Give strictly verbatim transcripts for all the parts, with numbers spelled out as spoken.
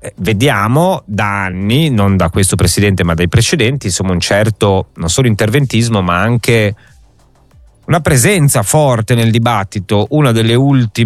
vediamo da anni, non da questo presidente ma dai precedenti, insomma un certo non solo interventismo ma anche una presenza forte nel dibattito. Una delle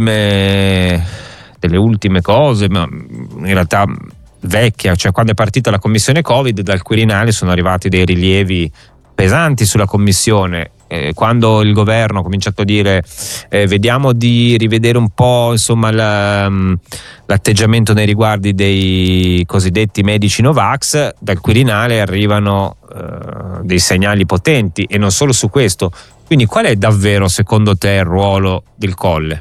ultime delle ultime cose, ma in realtà vecchia, cioè quando è partita la commissione Covid, dal Quirinale sono arrivati dei rilievi pesanti sulla commissione. Eh, quando il governo ha cominciato a dire eh, vediamo di rivedere un po' insomma la, l'atteggiamento nei riguardi dei cosiddetti medici Novax, dal Quirinale arrivano eh, dei segnali potenti, e non solo su questo. Quindi qual è davvero secondo te il ruolo del Colle?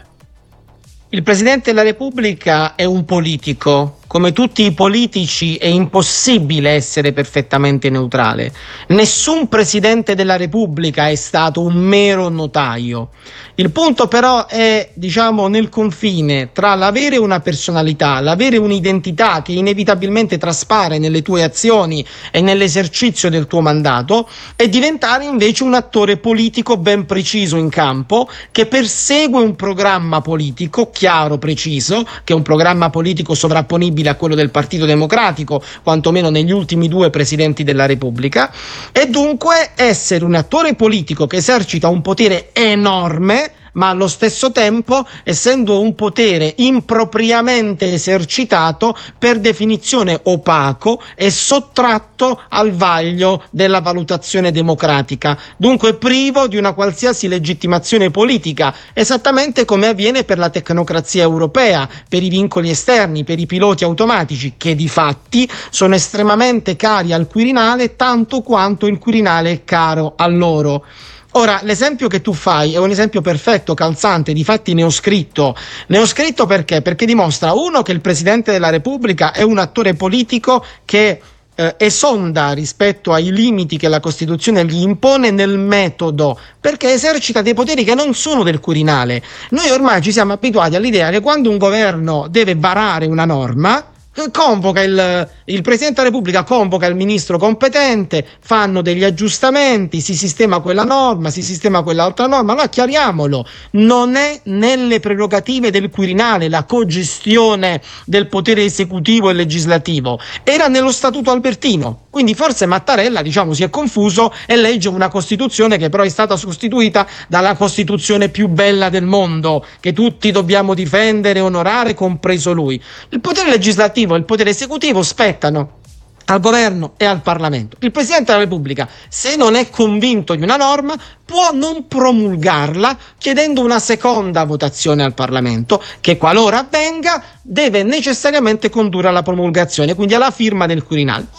Il Presidente della Repubblica è un politico. Come tutti i politici è impossibile essere perfettamente neutrale. Nessun Presidente della Repubblica è stato un mero notaio. Il punto però è, diciamo, nel confine tra l'avere una personalità, l'avere un'identità che inevitabilmente traspare nelle tue azioni e nell'esercizio del tuo mandato, e diventare invece un attore politico ben preciso in campo, che persegue un programma politico chiaro, preciso, che è un programma politico sovrapponibile a quello del Partito Democratico, quantomeno negli ultimi due presidenti della Repubblica, e dunque essere un attore politico che esercita un potere enorme, ma allo stesso tempo, essendo un potere impropriamente esercitato, per definizione opaco e sottratto al vaglio della valutazione democratica, dunque privo di una qualsiasi legittimazione politica, esattamente come avviene per la tecnocrazia europea, per i vincoli esterni, per i piloti automatici, che di fatti sono estremamente cari al Quirinale tanto quanto il Quirinale è caro a loro. Ora, l'esempio che tu fai è un esempio perfetto, calzante, difatti ne ho scritto. Ne ho scritto perché? Perché dimostra, uno, che il Presidente della Repubblica è un attore politico che eh, esonda rispetto ai limiti che la Costituzione gli impone nel metodo, perché esercita dei poteri che non sono del Quirinale. Noi ormai ci siamo abituati all'idea che quando un governo deve varare una norma, convoca il, il Presidente della Repubblica convoca il ministro competente, fanno degli aggiustamenti, si sistema quella norma, si sistema quell'altra norma. Allora chiariamolo, non è nelle prerogative del Quirinale la cogestione del potere esecutivo e legislativo, era nello Statuto Albertino. Quindi forse Mattarella, diciamo, si è confuso e legge una Costituzione che però è stata sostituita dalla Costituzione più bella del mondo, che tutti dobbiamo difendere e onorare, compreso lui. Il potere legislativo e il potere esecutivo spettano al governo e al Parlamento. Il Presidente della Repubblica, se non è convinto di una norma, può non promulgarla chiedendo una seconda votazione al Parlamento, che qualora avvenga deve necessariamente condurre alla promulgazione, quindi alla firma del Quirinale.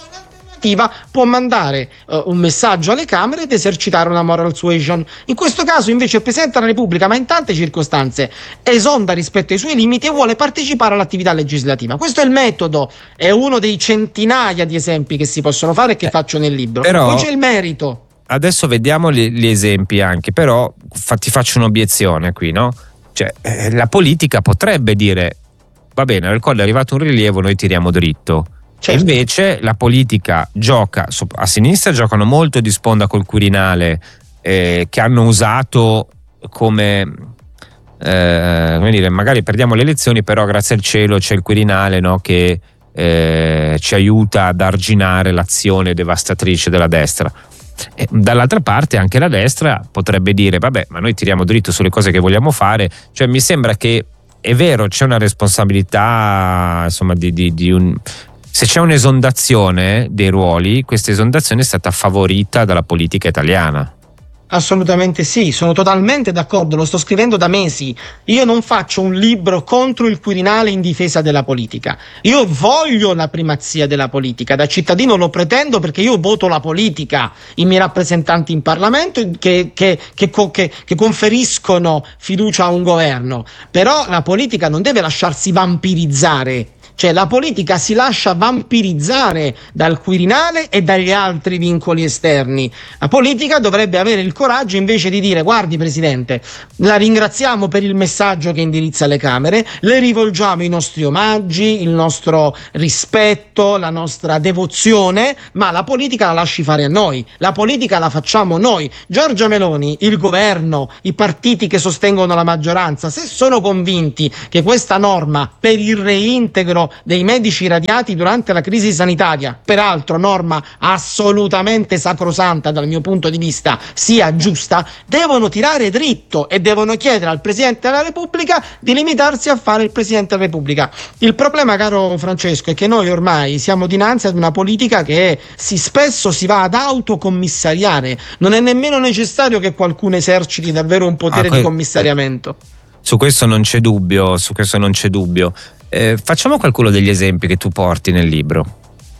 Può mandare uh, un messaggio alle Camere ed esercitare una moral suasion. In questo caso invece il Presidente della Repubblica, ma in tante circostanze, esonda rispetto ai suoi limiti e vuole partecipare all'attività legislativa. Questo è il metodo, è uno dei centinaia di esempi che si possono fare e che eh, faccio nel libro. Però poi c'è il merito. Adesso vediamo gli, gli esempi anche, però fa, ti faccio un'obiezione qui, no? Cioè, eh, la politica potrebbe dire va bene, al Colle è arrivato un rilievo, noi tiriamo dritto. Certo. Invece la politica gioca, a sinistra giocano molto di sponda col Quirinale, eh, che hanno usato come, eh, come dire, magari perdiamo le elezioni, però grazie al cielo c'è il Quirinale, no, che eh, ci aiuta ad arginare l'azione devastatrice della destra. E dall'altra parte anche la destra potrebbe dire vabbè, ma noi tiriamo dritto sulle cose che vogliamo fare. Cioè mi sembra che è vero, c'è una responsabilità, insomma, di, di, di un... Se c'è un'esondazione dei ruoli, questa esondazione è stata favorita dalla politica italiana. Assolutamente sì, sono totalmente d'accordo, lo sto scrivendo da mesi. Io non faccio un libro contro il Quirinale in difesa della politica. Io voglio la primazia della politica, da cittadino lo pretendo perché io voto la politica, i miei rappresentanti in Parlamento che, che, che, che, che conferiscono fiducia a un governo. Però la politica non deve lasciarsi vampirizzare. Cioè la politica si lascia vampirizzare dal Quirinale e dagli altri vincoli esterni. La politica dovrebbe avere il coraggio invece di dire guardi Presidente, la ringraziamo per il messaggio che indirizza alle Camere, le rivolgiamo i nostri omaggi, il nostro rispetto, la nostra devozione, ma la politica la lasci fare a noi, la politica la facciamo noi. Giorgia Meloni, il governo, i partiti che sostengono la maggioranza, se sono convinti che questa norma per il reintegro numero dei medici irradiati durante la crisi sanitaria, peraltro norma assolutamente sacrosanta dal mio punto di vista, sia giusta, devono tirare dritto e devono chiedere al Presidente della Repubblica di limitarsi a fare il Presidente della Repubblica. Il problema, caro Francesco, è che noi ormai siamo dinanzi ad una politica che si spesso si va ad autocommissariare, non è nemmeno necessario che qualcuno eserciti davvero un potere ah, que- di commissariamento. Su questo non c'è dubbio, su questo non c'è dubbio. Eh, facciamo qualcuno degli esempi che tu porti nel libro.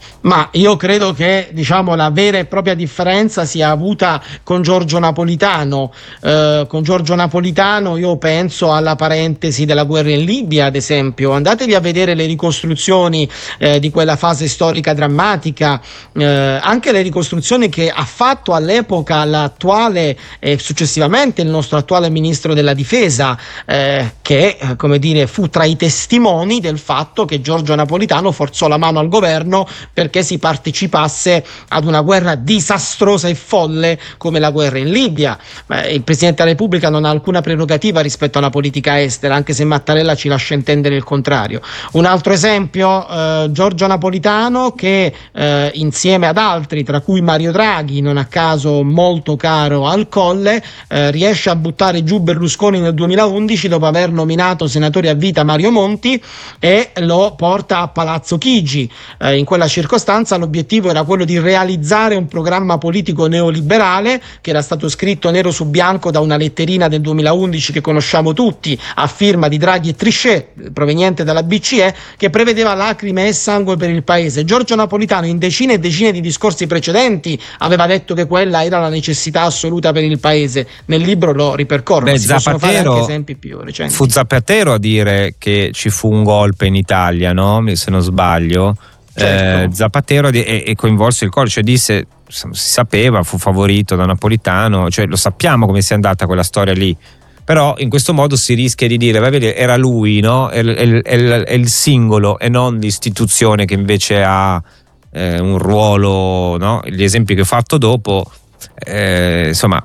Ma io credo che, diciamo, la vera e propria differenza sia avuta con Giorgio Napolitano. Eh, con Giorgio Napolitano io penso alla parentesi della guerra in Libia, ad esempio. Andatevi a vedere le ricostruzioni eh, di quella fase storica drammatica, eh, anche le ricostruzioni che ha fatto all'epoca l'attuale e successivamente il nostro attuale ministro della difesa, eh, che eh, come dire fu tra i testimoni del fatto che Giorgio Napolitano forzò la mano al governo per perché si partecipasse ad una guerra disastrosa e folle come la guerra in Libia. Beh, il Presidente della Repubblica non ha alcuna prerogativa rispetto alla politica estera, anche se Mattarella ci lascia intendere il contrario. Un altro esempio, eh, Giorgio Napolitano, che eh, insieme ad altri, tra cui Mario Draghi, non a caso molto caro al Colle, eh, riesce a buttare giù Berlusconi nel duemilaundici dopo aver nominato senatore a vita Mario Monti e lo porta a Palazzo Chigi. Eh, in quella circostanza l'obiettivo era quello di realizzare un programma politico neoliberale che era stato scritto nero su bianco da una letterina del duemilaundici che conosciamo tutti, a firma di Draghi e Trichet, proveniente dalla B C E, che prevedeva lacrime e sangue per il paese. Giorgio Napolitano in decine e decine di discorsi precedenti aveva detto che quella era la necessità assoluta per il paese. Nel libro lo ripercorro. Beh, si Zapatero, possono fare anche esempi più recenti. Fu Zapatero a dire che ci fu un golpe in Italia, no? Se non sbaglio. Certo. Eh, Zapatero e, e coinvolse il Colle, cioè disse, si sapeva, fu favorito da Napolitano, cioè lo sappiamo come sia andata quella storia lì, però in questo modo si rischia di dire, va bene, era lui, no? È, è, è, è il singolo e non l'istituzione che invece ha eh, un ruolo, no? Gli esempi che ho fatto dopo, eh, insomma,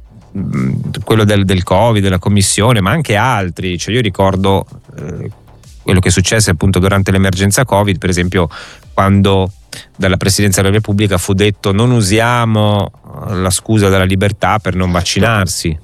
quello del, del Covid, della commissione, ma anche altri, cioè io ricordo eh, quello che successe appunto durante l'emergenza Covid, per esempio, quando dalla Presidenza della Repubblica fu detto non usiamo la scusa della libertà per non vaccinarsi.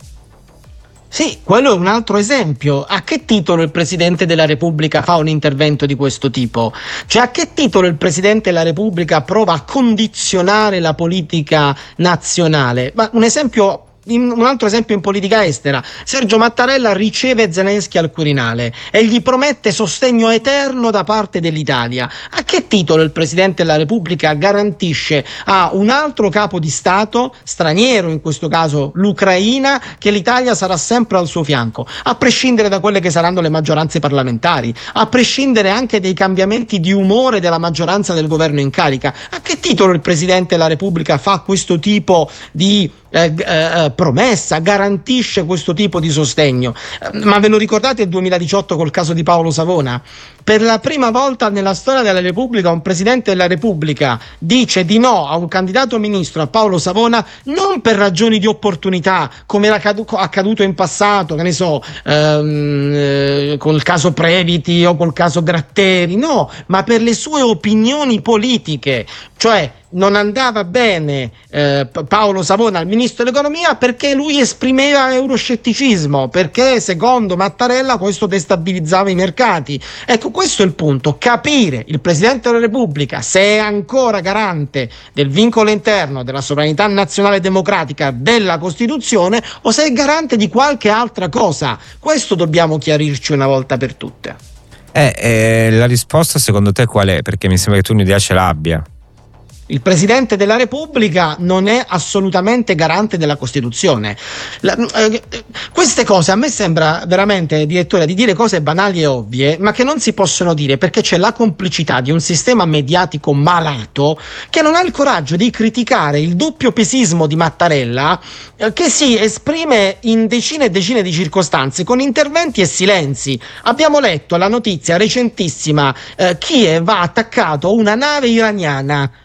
Sì, quello è un altro esempio. A che titolo il Presidente della Repubblica fa un intervento di questo tipo? Cioè, a che titolo il Presidente della Repubblica prova a condizionare la politica nazionale? Ma un esempio un altro esempio in politica estera: Sergio Mattarella riceve Zelensky al Quirinale e gli promette sostegno eterno da parte dell'Italia. A che titolo il Presidente della Repubblica garantisce a un altro capo di Stato straniero, in questo caso l'Ucraina, che l'Italia sarà sempre al suo fianco, a prescindere da quelle che saranno le maggioranze parlamentari, a prescindere anche dei cambiamenti di umore della maggioranza del governo in carica? A che titolo il Presidente della Repubblica fa questo tipo di Eh, eh, promessa, garantisce questo tipo di sostegno? Eh, ma ve lo ricordate il duemiladiciotto col caso di Paolo Savona? Per la prima volta nella storia della Repubblica un Presidente della Repubblica dice di no a un candidato ministro, a Paolo Savona, non per ragioni di opportunità come era accaduto in passato, che ne so, ehm, eh, col caso Previti o col caso Gratteri, no, ma per le sue opinioni politiche. Cioè non andava bene eh, Paolo Savona al ministro dell'economia perché lui esprimeva euroscetticismo, perché secondo Mattarella questo destabilizzava i mercati. Ecco, questo è il punto: capire il Presidente della Repubblica se è ancora garante del vincolo interno, della sovranità nazionale democratica, della Costituzione, o se è garante di qualche altra cosa. Questo dobbiamo chiarirci una volta per tutte. Eh, eh, la risposta secondo te qual è? Perché mi sembra che tu un'idea ce l'abbia. Il Presidente della Repubblica non è assolutamente garante della Costituzione. La, eh, queste cose a me sembra veramente, direttore, di dire cose banali e ovvie, ma che non si possono dire perché c'è la complicità di un sistema mediatico malato che non ha il coraggio di criticare il doppio pesismo di Mattarella, eh, che si esprime in decine e decine di circostanze con interventi e silenzi. Abbiamo letto la notizia recentissima, eh, Kiev ha attaccato una nave iraniana.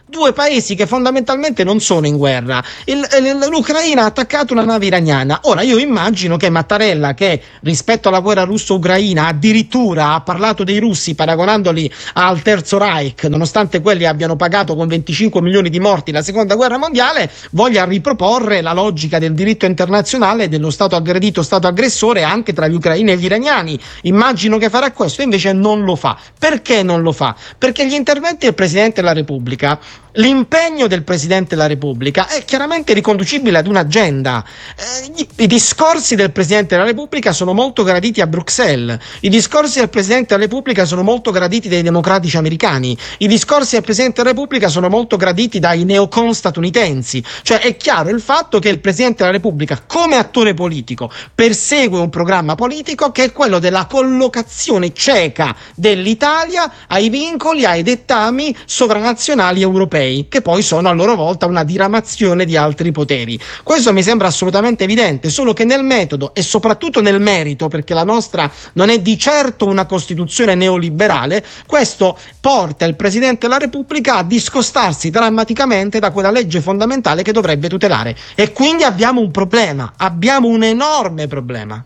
due paesi che fondamentalmente non sono in guerra. Il, l'Ucraina ha attaccato una nave iraniana. Ora io immagino che Mattarella, che rispetto alla guerra russo-ucraina addirittura ha parlato dei russi paragonandoli al Terzo Reich, nonostante quelli abbiano pagato con venticinque milioni di morti la seconda guerra mondiale, voglia riproporre la logica del diritto internazionale, dello Stato aggredito, Stato aggressore anche tra gli ucraini e gli iraniani. Immagino che farà questo, invece non lo fa. Perché non lo fa? Perché gli interventi del Presidente della Repubblica, l'impegno del Presidente della Repubblica è chiaramente riconducibile ad un'agenda. Eh, i, I discorsi del Presidente della Repubblica sono molto graditi a Bruxelles, i discorsi del Presidente della Repubblica sono molto graditi dai democratici americani, i discorsi del Presidente della Repubblica sono molto graditi dai neocon statunitensi. Cioè è chiaro il fatto che il Presidente della Repubblica, come attore politico, persegue un programma politico che è quello della collocazione cieca dell'Italia ai vincoli, ai dettami sovranazionali europei, che poi sono a loro volta una diramazione di altri poteri. Questo mi sembra assolutamente evidente, solo che nel metodo e soprattutto nel merito, perché la nostra non è di certo una Costituzione neoliberale, questo porta il Presidente della Repubblica a discostarsi drammaticamente da quella legge fondamentale che dovrebbe tutelare. E quindi abbiamo un problema, abbiamo un enorme problema.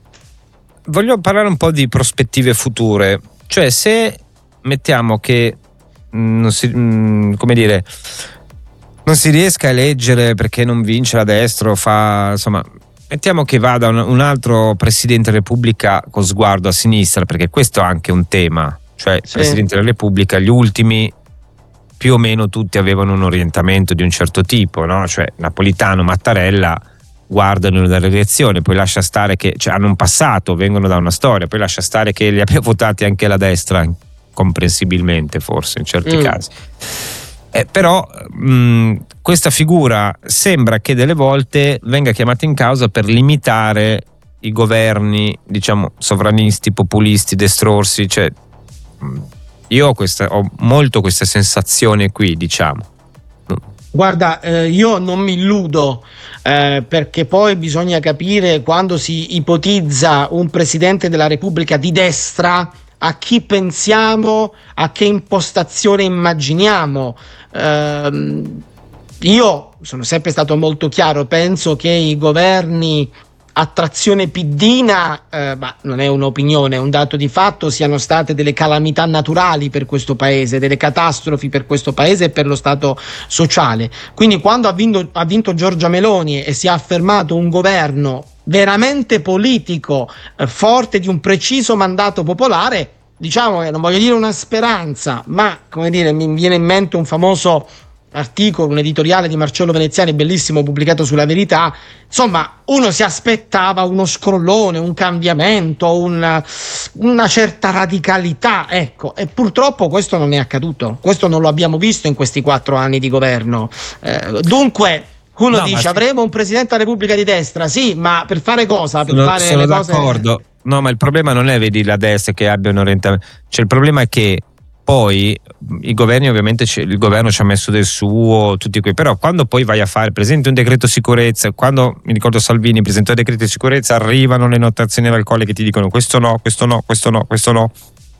Voglio parlare un po' di prospettive future, cioè se mettiamo che mh, non si, mh, come dire, non si riesca a eleggere perché non vince la destra, fa, insomma, mettiamo che vada un, un altro Presidente della Repubblica con sguardo a sinistra, perché questo è anche un tema, cioè il sì. Presidente della Repubblica, gli ultimi più o meno tutti avevano un orientamento di un certo tipo, no? Cioè Napolitano, Mattarella guardano dalle direzioni, poi lascia stare che cioè, hanno un passato, vengono da una storia, poi lascia stare che li abbia votati anche la destra, comprensibilmente forse in certi mm. casi. Eh, però mh, questa figura sembra che delle volte venga chiamata in causa per limitare i governi, diciamo, sovranisti, populisti, destrorsi, cioè mh, io ho, questa, ho molto questa sensazione qui, diciamo. Guarda, eh, io non mi illudo, eh, perché poi bisogna capire, quando si ipotizza un Presidente della Repubblica di destra, a chi pensiamo, a che impostazione immaginiamo. Eh, io sono sempre stato molto chiaro, penso che i governi a trazione piddina, eh, ma non è un'opinione, è un dato di fatto, siano state delle calamità naturali per questo paese, delle catastrofi per questo paese e per lo stato sociale. Quindi quando ha vinto, ha vinto Giorgia Meloni e si è affermato un governo veramente politico, eh, forte di un preciso mandato popolare, diciamo che non voglio dire una speranza, ma come dire, mi viene in mente un famoso articolo, un editoriale di Marcello Veneziani bellissimo pubblicato sulla Verità. Insomma, uno si aspettava uno scrollone, un cambiamento, una, una certa radicalità, ecco, e purtroppo questo non è accaduto, questo non lo abbiamo visto in questi quattro anni di governo. Eh, dunque uno no, dice avremo un Presidente della Repubblica di destra, sì, ma per fare cosa? Per sono, fare sono le d'accordo cose... No, ma il problema non è, vedi, la destra che abbia un orientamento, cioè il problema è che poi i governi, ovviamente il governo ci ha messo del suo, tutti quei, però quando poi vai a fare, presenti un decreto sicurezza, quando mi ricordo Salvini presentò il decreto di sicurezza, arrivano le notazioni alcoliche che ti dicono questo no, questo no, questo no, questo no.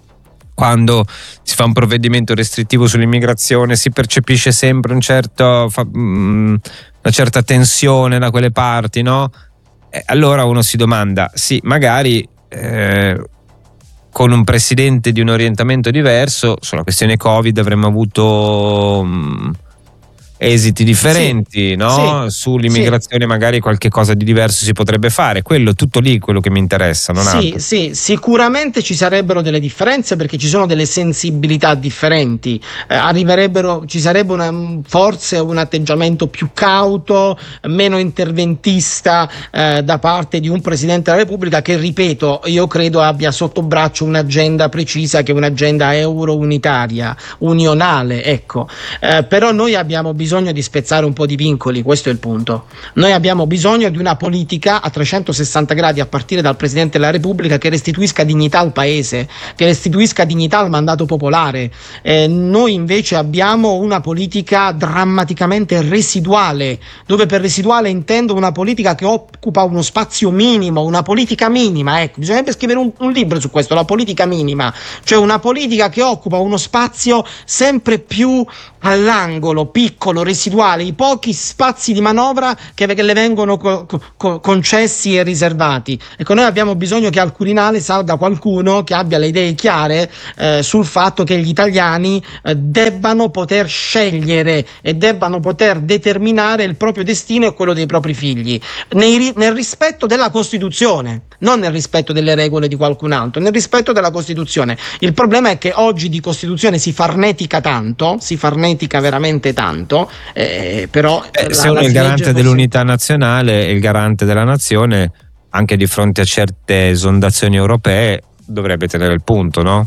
Quando si fa un provvedimento restrittivo sull'immigrazione si percepisce sempre un certo, fa, mm, una certa tensione da quelle parti, no? E allora uno si domanda, sì, magari eh, con un presidente di un orientamento diverso sulla questione Covid avremmo avuto mh, esiti differenti, sì, no? Sì, sull'immigrazione sì. Magari qualche cosa di diverso si potrebbe fare, quello tutto lì, quello che mi interessa, non sì, altro. Sì, sicuramente ci sarebbero delle differenze perché ci sono delle sensibilità differenti, eh, arriverebbero, ci sarebbe una, forse un atteggiamento più cauto, meno interventista eh, da parte di un Presidente della Repubblica che, ripeto, io credo abbia sotto braccio un'agenda precisa che è un'agenda euro-unitaria, unionale, ecco, eh, però noi abbiamo bisogno bisogno di spezzare un po' di vincoli, questo è il punto. Noi abbiamo bisogno di una politica a trecentosessanta gradi a partire dal Presidente della Repubblica che restituisca dignità al Paese, che restituisca dignità al mandato popolare. Eh, noi invece abbiamo una politica drammaticamente residuale, dove per residuale intendo una politica che occupa uno spazio minimo, una politica minima, ecco, bisognerebbe scrivere un, un libro su questo, la politica minima, cioè una politica che occupa uno spazio sempre più all'angolo, piccolo, residuale, i pochi spazi di manovra che, che le vengono co- co- concessi e riservati. Ecco, noi abbiamo bisogno che al Quirinale salga qualcuno che abbia le idee chiare eh, sul fatto che gli italiani eh, debbano poter scegliere e debbano poter determinare il proprio destino e quello dei propri figli, nei, nel rispetto della Costituzione, non nel rispetto delle regole di qualcun altro, nel rispetto della Costituzione. Il problema è che oggi di Costituzione si farnetica tanto, si farnetica veramente tanto, eh, però eh, se uno è il garante dell'unità nazionale e il garante della nazione, anche di fronte a certe esondazioni europee dovrebbe tenere il punto, no?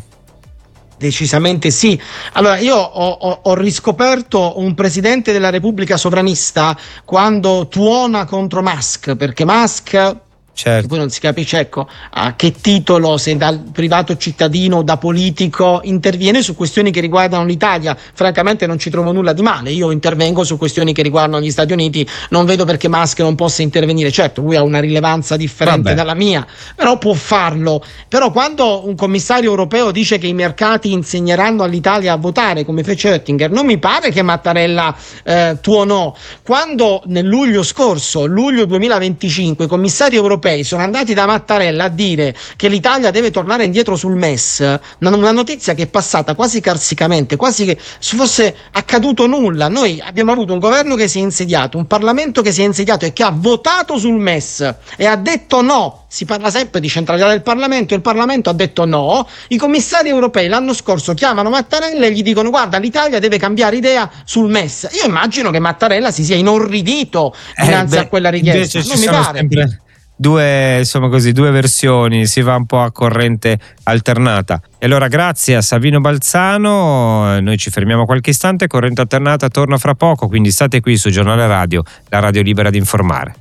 Decisamente sì. Allora io ho, ho, ho riscoperto un presidente della Repubblica sovranista quando tuona contro Musk, perché Musk, certo, poi non si capisce, ecco, a che titolo, se da privato cittadino o da politico, interviene su questioni che riguardano l'Italia. Francamente non ci trovo nulla di male, io intervengo su questioni che riguardano gli Stati Uniti, non vedo perché Musk non possa intervenire. Certo, lui ha una rilevanza differente Vabbè. dalla mia, però può farlo. Però quando un commissario europeo dice che i mercati insegneranno all'Italia a votare, come fece Oettinger, non mi pare che Mattarella eh, tuonò. Quando nel luglio scorso, luglio duemilaventicinque, i commissari europei sono andati da Mattarella a dire che l'Italia deve tornare indietro sul M E S, una notizia che è passata quasi carsicamente, quasi che fosse accaduto nulla. Noi abbiamo avuto un governo che si è insediato, un Parlamento che si è insediato e che ha votato sul M E S e ha detto no. Si parla sempre di centralità del Parlamento, il Parlamento ha detto no. I commissari europei l'anno scorso chiamano Mattarella e gli dicono: guarda, l'Italia deve cambiare idea sul M E S. Io immagino che Mattarella si sia inorridito dinanzi eh, beh, a quella richiesta. Non mi pare. Sempre due, insomma così, due versioni, si va un po' a corrente alternata. E allora grazie a Savino Balzano, noi ci fermiamo qualche istante, corrente alternata torna fra poco, quindi state qui su Giornale Radio, la radio libera di informare.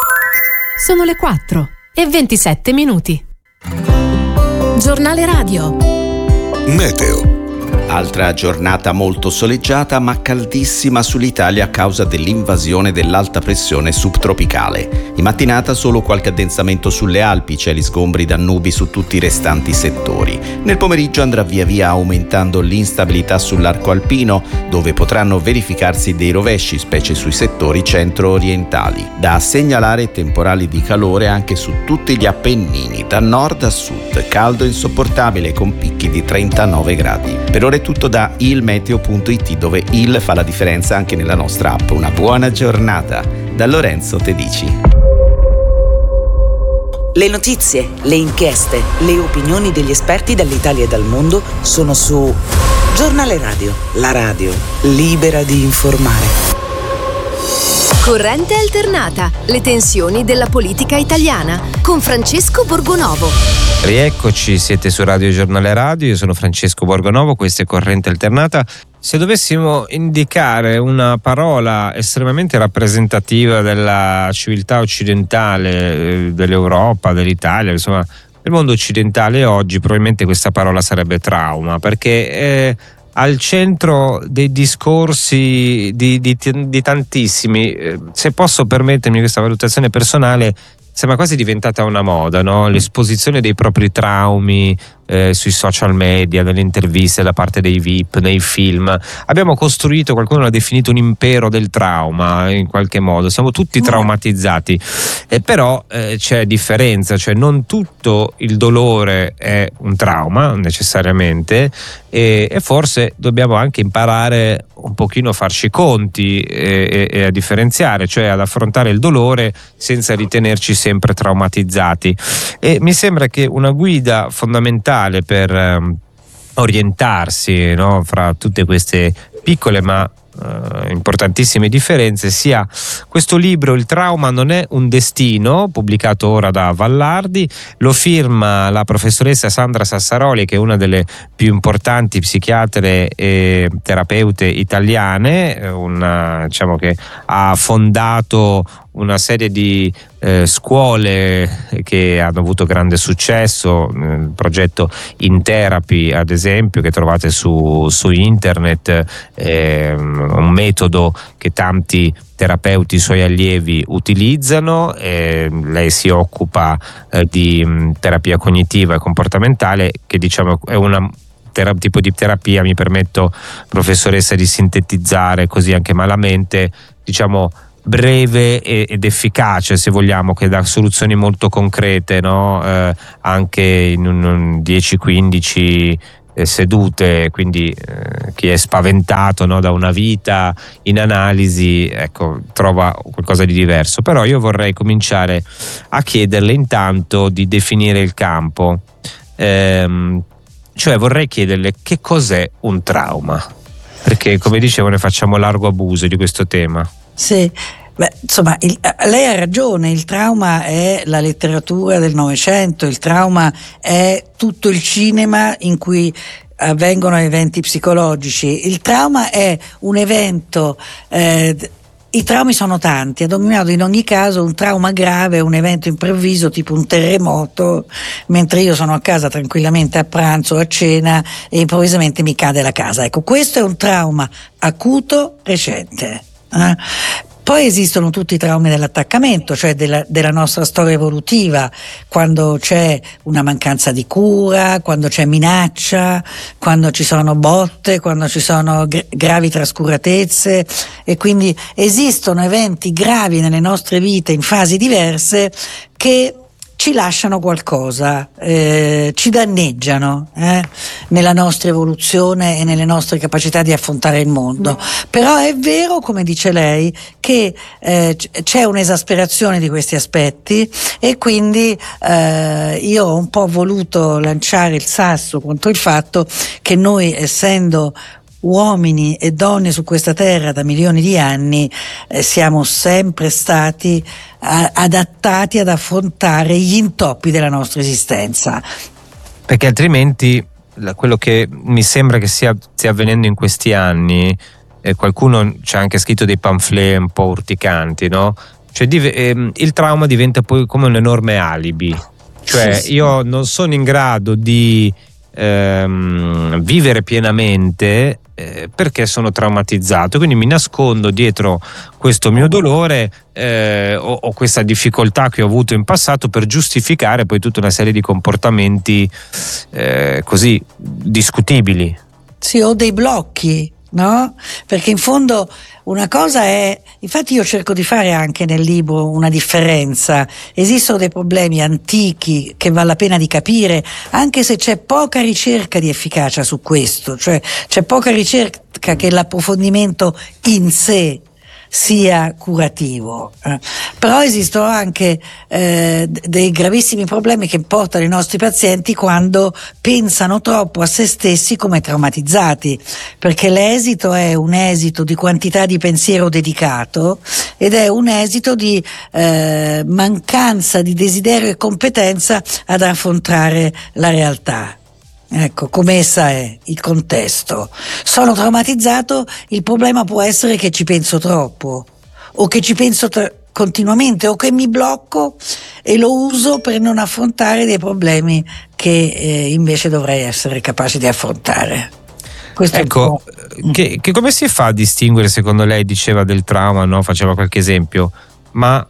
Sono le quattro e ventisette minuti. Giornale Radio. Meteo. Altra giornata molto soleggiata ma caldissima sull'Italia a causa dell'invasione dell'alta pressione subtropicale. In mattinata solo qualche addensamento sulle Alpi, cieli sgombri da nubi su tutti i restanti settori. Nel pomeriggio andrà via via aumentando l'instabilità sull'arco alpino, dove potranno verificarsi dei rovesci, specie sui settori centro-orientali. Da segnalare temporali di calore anche su tutti gli Appennini, da nord a sud, caldo insopportabile con picchi di trentanove gradi. Per ora è tutto da ilmeteo punto it, dove il fa la differenza anche nella nostra app. Una buona giornata da Lorenzo Tedici. Le notizie, le inchieste, le opinioni degli esperti dall'Italia e dal mondo sono su Giornale Radio, la radio libera di informare. Corrente alternata, le tensioni della politica italiana, con Francesco Borgonovo. Rieccoci, siete su Radio Giornale Radio, io sono Francesco Borgonovo, questa è Corrente alternata. Se dovessimo indicare una parola estremamente rappresentativa della civiltà occidentale, dell'Europa, dell'Italia, insomma del mondo occidentale oggi, probabilmente questa parola sarebbe trauma, perché è al centro dei discorsi di, di, di tantissimi. Se posso permettermi questa valutazione personale, sembra quasi diventata una moda, no? L'esposizione dei propri traumi eh, sui social media, nelle interviste da parte dei V I P, nei film. Abbiamo costruito, qualcuno l'ha definito un impero del trauma in qualche modo, siamo tutti traumatizzati, eh, però eh, c'è differenza, cioè non tutto il dolore è un trauma necessariamente, e, e forse dobbiamo anche imparare un pochino a farci conti e, e, e a differenziare, cioè ad affrontare il dolore senza ritenerci sempre traumatizzati. E mi sembra che una guida fondamentale per um, orientarsi, no, fra tutte queste piccole ma eh, importantissime differenze, sia questo libro Il trauma non è un destino, pubblicato ora da Vallardi, lo firma la professoressa Sandra Sassaroli, che è una delle più importanti psichiatre e terapeute italiane, una, diciamo che ha fondato una serie di eh, scuole che hanno avuto grande successo, il progetto In Therapy ad esempio, che trovate su, su internet, eh, un metodo che tanti terapeuti suoi allievi utilizzano. Eh, lei si occupa eh, di mh, terapia cognitiva e comportamentale, che diciamo è una Tera- tipo di terapia, mi permetto, professoressa, di sintetizzare così anche malamente, diciamo breve ed efficace, se vogliamo, che dà soluzioni molto concrete, no? Eh, anche in un, un dieci quindici eh, sedute, quindi eh, chi è spaventato, no, da una vita in analisi, ecco, trova qualcosa di diverso. Però io vorrei cominciare a chiederle intanto di definire il campo. Ehm, Cioè vorrei chiederle che cos'è un trauma, perché come dicevo ne facciamo largo abuso di questo tema. Sì, beh, insomma, il, lei ha ragione, il trauma è la letteratura del Novecento, il trauma è tutto il cinema in cui avvengono eventi psicologici. Il trauma è un evento... Eh, I traumi sono tanti, ad ogni modo, in ogni caso un trauma grave è un evento improvviso tipo un terremoto, mentre io sono a casa tranquillamente a pranzo o a cena e improvvisamente mi cade la casa. Ecco, questo è un trauma acuto recente. Eh? Poi esistono tutti i traumi dell'attaccamento, cioè della, della nostra storia evolutiva, quando c'è una mancanza di cura, quando c'è minaccia, quando ci sono botte, quando ci sono gra- gravi trascuratezze, e quindi esistono eventi gravi nelle nostre vite in fasi diverse che ci lasciano qualcosa, eh, ci danneggiano eh, nella nostra evoluzione e nelle nostre capacità di affrontare il mondo. Però è vero, come dice lei, che eh, c'è un'esasperazione di questi aspetti, e quindi eh, io ho un po' voluto lanciare il sasso contro il fatto che noi, essendo uomini e donne su questa terra da milioni di anni, eh, siamo sempre stati a, adattati ad affrontare gli intoppi della nostra esistenza. Perché altrimenti quello che mi sembra che sia, stia avvenendo in questi anni, eh, qualcuno ci ha anche scritto dei pamphlet un po' urticanti, no? Cioè div- ehm, il trauma diventa poi come un enorme alibi, cioè sì, sì. Io non sono in grado di ehm, vivere pienamente eh, perché sono traumatizzato, quindi mi nascondo dietro questo mio dolore eh, o, o questa difficoltà che ho avuto in passato per giustificare poi tutta una serie di comportamenti eh, così discutibili. Sì, o dei blocchi, no? Perché in fondo una cosa è, infatti io cerco di fare anche nel libro una differenza. Esistono dei problemi antichi che vale la pena di capire, anche se c'è poca ricerca di efficacia su questo, cioè c'è poca ricerca che l'approfondimento in sé sia curativo, eh. Però esistono anche eh, dei gravissimi problemi che portano i nostri pazienti quando pensano troppo a se stessi come traumatizzati, perché l'esito è un esito di quantità di pensiero dedicato ed è un esito di eh, mancanza di desiderio e competenza ad affrontare la realtà. Ecco, come essa è, il contesto. Sono traumatizzato, il problema può essere che ci penso troppo, o che ci penso tra- continuamente, o che mi blocco e lo uso per non affrontare dei problemi che eh, invece dovrei essere capace di affrontare. Questo ecco, che, che come si fa a distinguere, secondo lei, diceva del trauma, no? Faceva qualche esempio, ma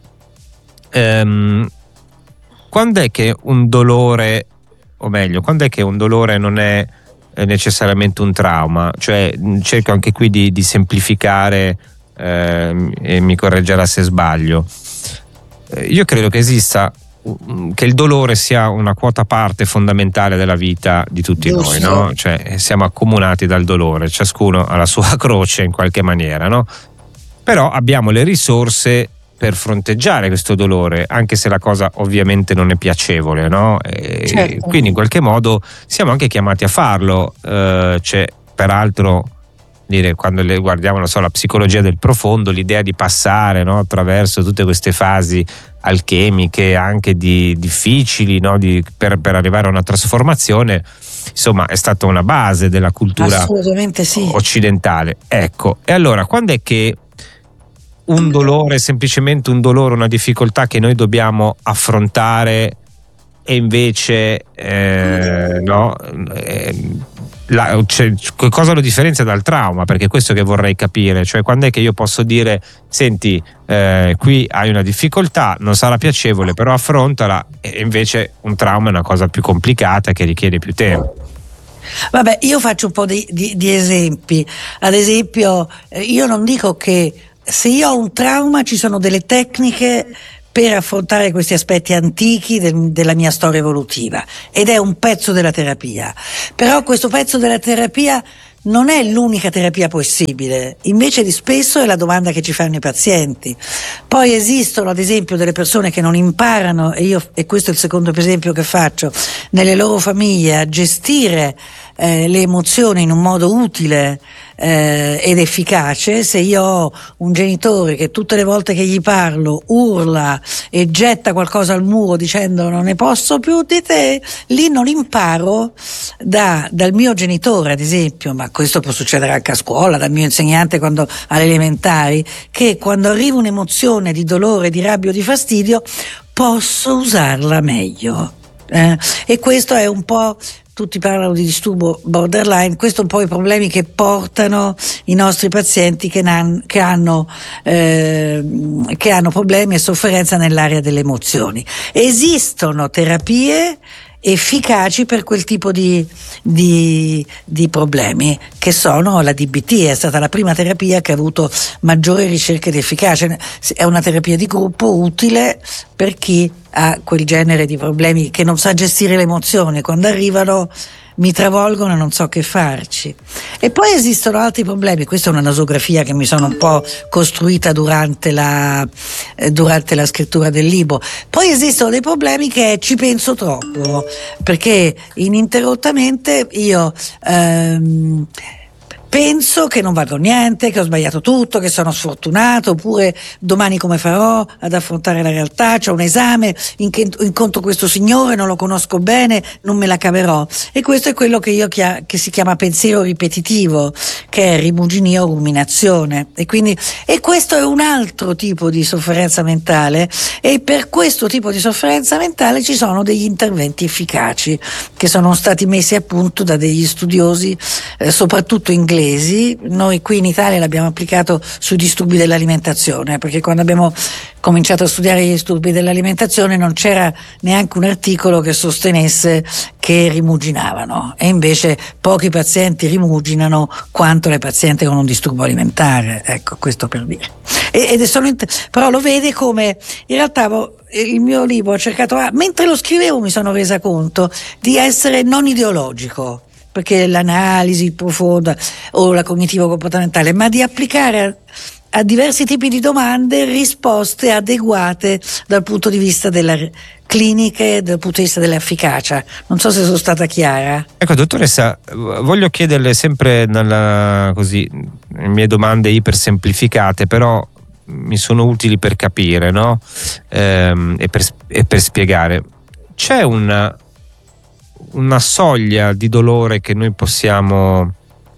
ehm, quando è che un dolore, o meglio, quando è che un dolore non è necessariamente un trauma? Cioè, cerco anche qui di, di semplificare eh, e mi correggerà se sbaglio. Io credo che esista, che il dolore sia una quota parte fondamentale della vita di tutti Giusto. Noi, no? Cioè, siamo accomunati dal dolore, ciascuno ha la sua croce in qualche maniera, no? Però abbiamo le risorse per fronteggiare questo dolore, anche se la cosa ovviamente non è piacevole, no? E certo. Quindi in qualche modo siamo anche chiamati a farlo. Eh, c'è peraltro dire, quando le guardiamo, non so, la psicologia del profondo, l'idea di passare, no, attraverso tutte queste fasi alchemiche anche di, difficili, no, di, per, per arrivare a una trasformazione, insomma è stata una base della cultura assolutamente sì. occidentale. Ecco, e allora quando è che un dolore, semplicemente un dolore, una difficoltà che noi dobbiamo affrontare e invece eh, no, eh, la, cioè, cosa lo differenzia dal trauma? Perché questo che vorrei capire, cioè quando è che io posso dire senti, eh, qui hai una difficoltà, non sarà piacevole, però affrontala, e invece un trauma è una cosa più complicata che richiede più tempo. Vabbè, io faccio un po' di, di, di esempi. Ad esempio, io non dico che se io ho un trauma ci sono delle tecniche per affrontare questi aspetti antichi del, della mia storia evolutiva, ed è un pezzo della terapia. Però questo pezzo della terapia non è l'unica terapia possibile, invece di spesso è la domanda che ci fanno i pazienti. Poi esistono ad esempio delle persone che non imparano, e io, e questo è il secondo esempio che faccio, nelle loro famiglie a gestire eh, le emozioni in un modo utile eh, ed efficace. Se io ho un genitore che tutte le volte che gli parlo urla e getta qualcosa al muro dicendo non ne posso più di te, lì non imparo da, dal mio genitore ad esempio, ma questo può succedere anche a scuola, dal mio insegnante quando alle elementari, che quando arriva un'emozione di dolore, di rabbia o di fastidio posso usarla meglio. Eh? E questo è un po', tutti parlano di disturbo borderline, questo è un po' i problemi che portano i nostri pazienti che, nan, che, hanno, eh, che hanno problemi e sofferenza nell'area delle emozioni. Esistono terapie efficaci per quel tipo di, di, di problemi, che sono la D B T, è stata la prima terapia che ha avuto maggiore ricerca ed efficacia, è una terapia di gruppo utile per chi ha quel genere di problemi, che non sa gestire le emozioni, quando arrivano mi travolgono e non so che farci. E poi esistono altri problemi, questa è una nosografia che mi sono un po' costruita durante la, eh, durante la scrittura del libro. Poi esistono dei problemi che ci penso troppo, perché ininterrottamente io ehm, penso che non valgo niente, che ho sbagliato tutto, che sono sfortunato, oppure domani come farò ad affrontare la realtà, c'ho un esame, incontro questo signore, non lo conosco bene, non me la caverò. E questo è quello che io chia- che si chiama pensiero ripetitivo, che è rimuginio o ruminazione. E quindi e questo è un altro tipo di sofferenza mentale, e per questo tipo di sofferenza mentale ci sono degli interventi efficaci che sono stati messi a punto da degli studiosi, eh, soprattutto inglesi. Noi qui in Italia l'abbiamo applicato sui disturbi dell'alimentazione, perché quando abbiamo cominciato a studiare gli disturbi dell'alimentazione non c'era neanche un articolo che sostenesse che rimuginavano, e invece pochi pazienti rimuginano quanto le pazienti con un disturbo alimentare, ecco, questo per dire. Ed è solo int- però lo vede come in realtà il mio libro ho cercato, ah, mentre lo scrivevo mi sono resa conto di essere non ideologico, perché l'analisi profonda o la cognitivo-comportamentale, ma di applicare a, a diversi tipi di domande risposte adeguate dal punto di vista della clinica e dal punto di vista dell'efficacia. Non so se sono stata chiara. Ecco, dottoressa, voglio chiederle sempre nella, così, le mie domande ipersemplificate, però mi sono utili per capire, no? Ehm, e, per, e per spiegare. C'è una una soglia di dolore che noi possiamo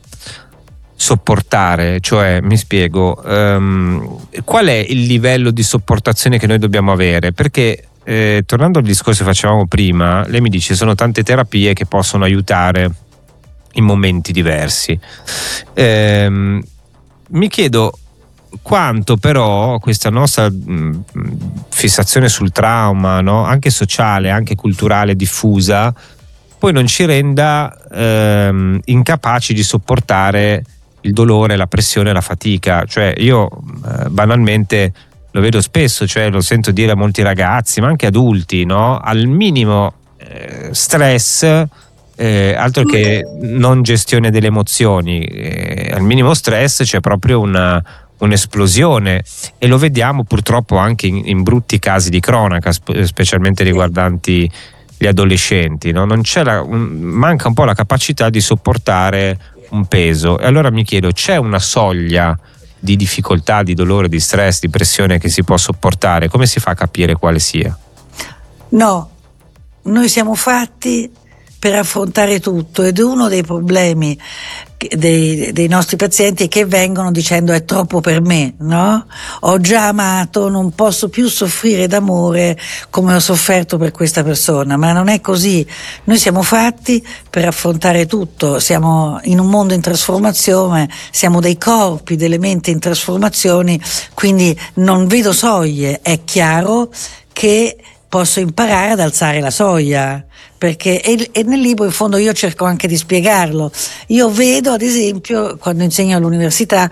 sopportare, cioè, mi spiego, um, qual è il livello di sopportazione che noi dobbiamo avere? Perché eh, tornando al discorso che facevamo prima, lei mi dice sono tante terapie che possono aiutare in momenti diversi. Ehm, mi chiedo quanto però questa nostra mh, fissazione sul trauma, no? Anche sociale, anche culturale, diffusa, poi non ci renda ehm, incapaci di sopportare il dolore, la pressione, la fatica. Cioè io eh, banalmente lo vedo spesso, cioè lo sento dire a molti ragazzi, ma anche adulti, no? Al minimo eh, stress, eh, altro che non gestione delle emozioni, eh, al minimo stress c'è proprio una, un'esplosione, e lo vediamo purtroppo anche in, in brutti casi di cronaca, sp- specialmente riguardanti gli adolescenti, no? Non c'è la, un, manca un po' la capacità di sopportare un peso. E allora mi chiedo, c'è una soglia di difficoltà, di dolore, di stress, di pressione che si può sopportare? Come si fa a capire quale sia? No, noi siamo fatti per affrontare tutto, ed è uno dei problemi dei, dei nostri pazienti che vengono dicendo è troppo per me, no? Ho già amato, non posso più soffrire d'amore come ho sofferto per questa persona, ma non è così. Noi siamo fatti per affrontare tutto, siamo in un mondo in trasformazione, siamo dei corpi, delle menti in trasformazioni, quindi non vedo soglie. È chiaro che posso imparare ad alzare la soglia, perché e, e nel libro in fondo io cerco anche di spiegarlo. Io vedo, ad esempio, quando insegno all'università,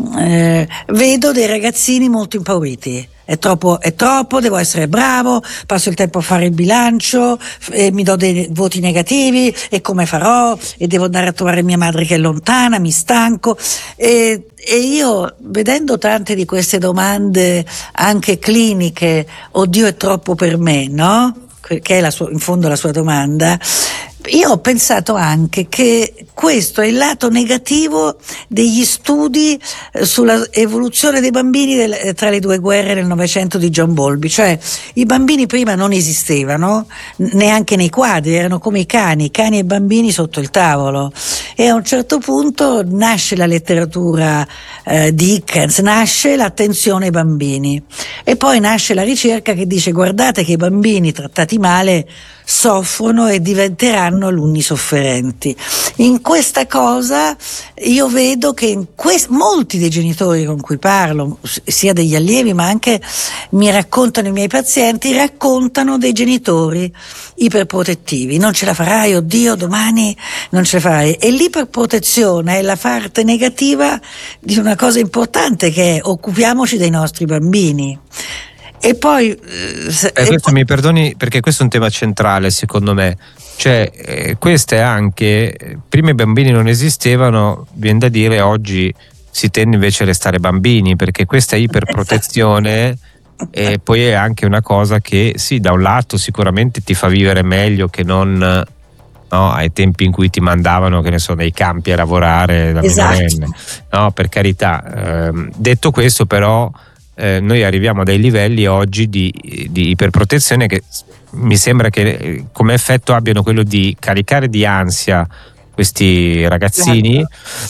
eh, vedo dei ragazzini molto impauriti. È troppo, è troppo, devo essere bravo, passo il tempo a fare il bilancio e mi do dei voti negativi, e come farò, e devo andare a trovare mia madre che è lontana, mi stanco. E, e io, vedendo tante di queste domande anche cliniche, oddio è troppo per me, no? Che è la sua, in fondo la sua domanda, io ho pensato anche che questo è il lato negativo degli studi sulla evoluzione dei bambini del, tra le due guerre nel Novecento di John Bowlby. Cioè, i bambini prima non esistevano neanche nei quadri, erano come i cani, cani e bambini sotto il tavolo, e a un certo punto nasce la letteratura eh, di Dickens, nasce l'attenzione ai bambini, e poi nasce la ricerca che dice guardate che i bambini trattati male soffrono e diventeranno alunni sofferenti. In questa cosa io vedo che in quest- molti dei genitori con cui parlo, sia degli allievi ma anche mi raccontano i miei pazienti, raccontano dei genitori iperprotettivi. Non ce la farai, oddio, domani non ce la farai. E l'iperprotezione è la parte negativa di una cosa importante, che è occupiamoci dei nostri bambini. E poi eh, e questo poi... mi perdoni, perché questo è un tema centrale secondo me, cioè eh, questo è anche, prima i bambini non esistevano, viene da dire oggi si tende invece a restare bambini, perché questa iperprotezione e poi è anche una cosa che sì, da un lato sicuramente ti fa vivere meglio che non, no, ai tempi in cui ti mandavano, che ne so, nei campi a lavorare da esatto. minorenne, no, per carità. Eh, detto questo però Eh, noi arriviamo a dei livelli oggi di, di iperprotezione che mi sembra che eh, come effetto abbiano quello di caricare di ansia questi ragazzini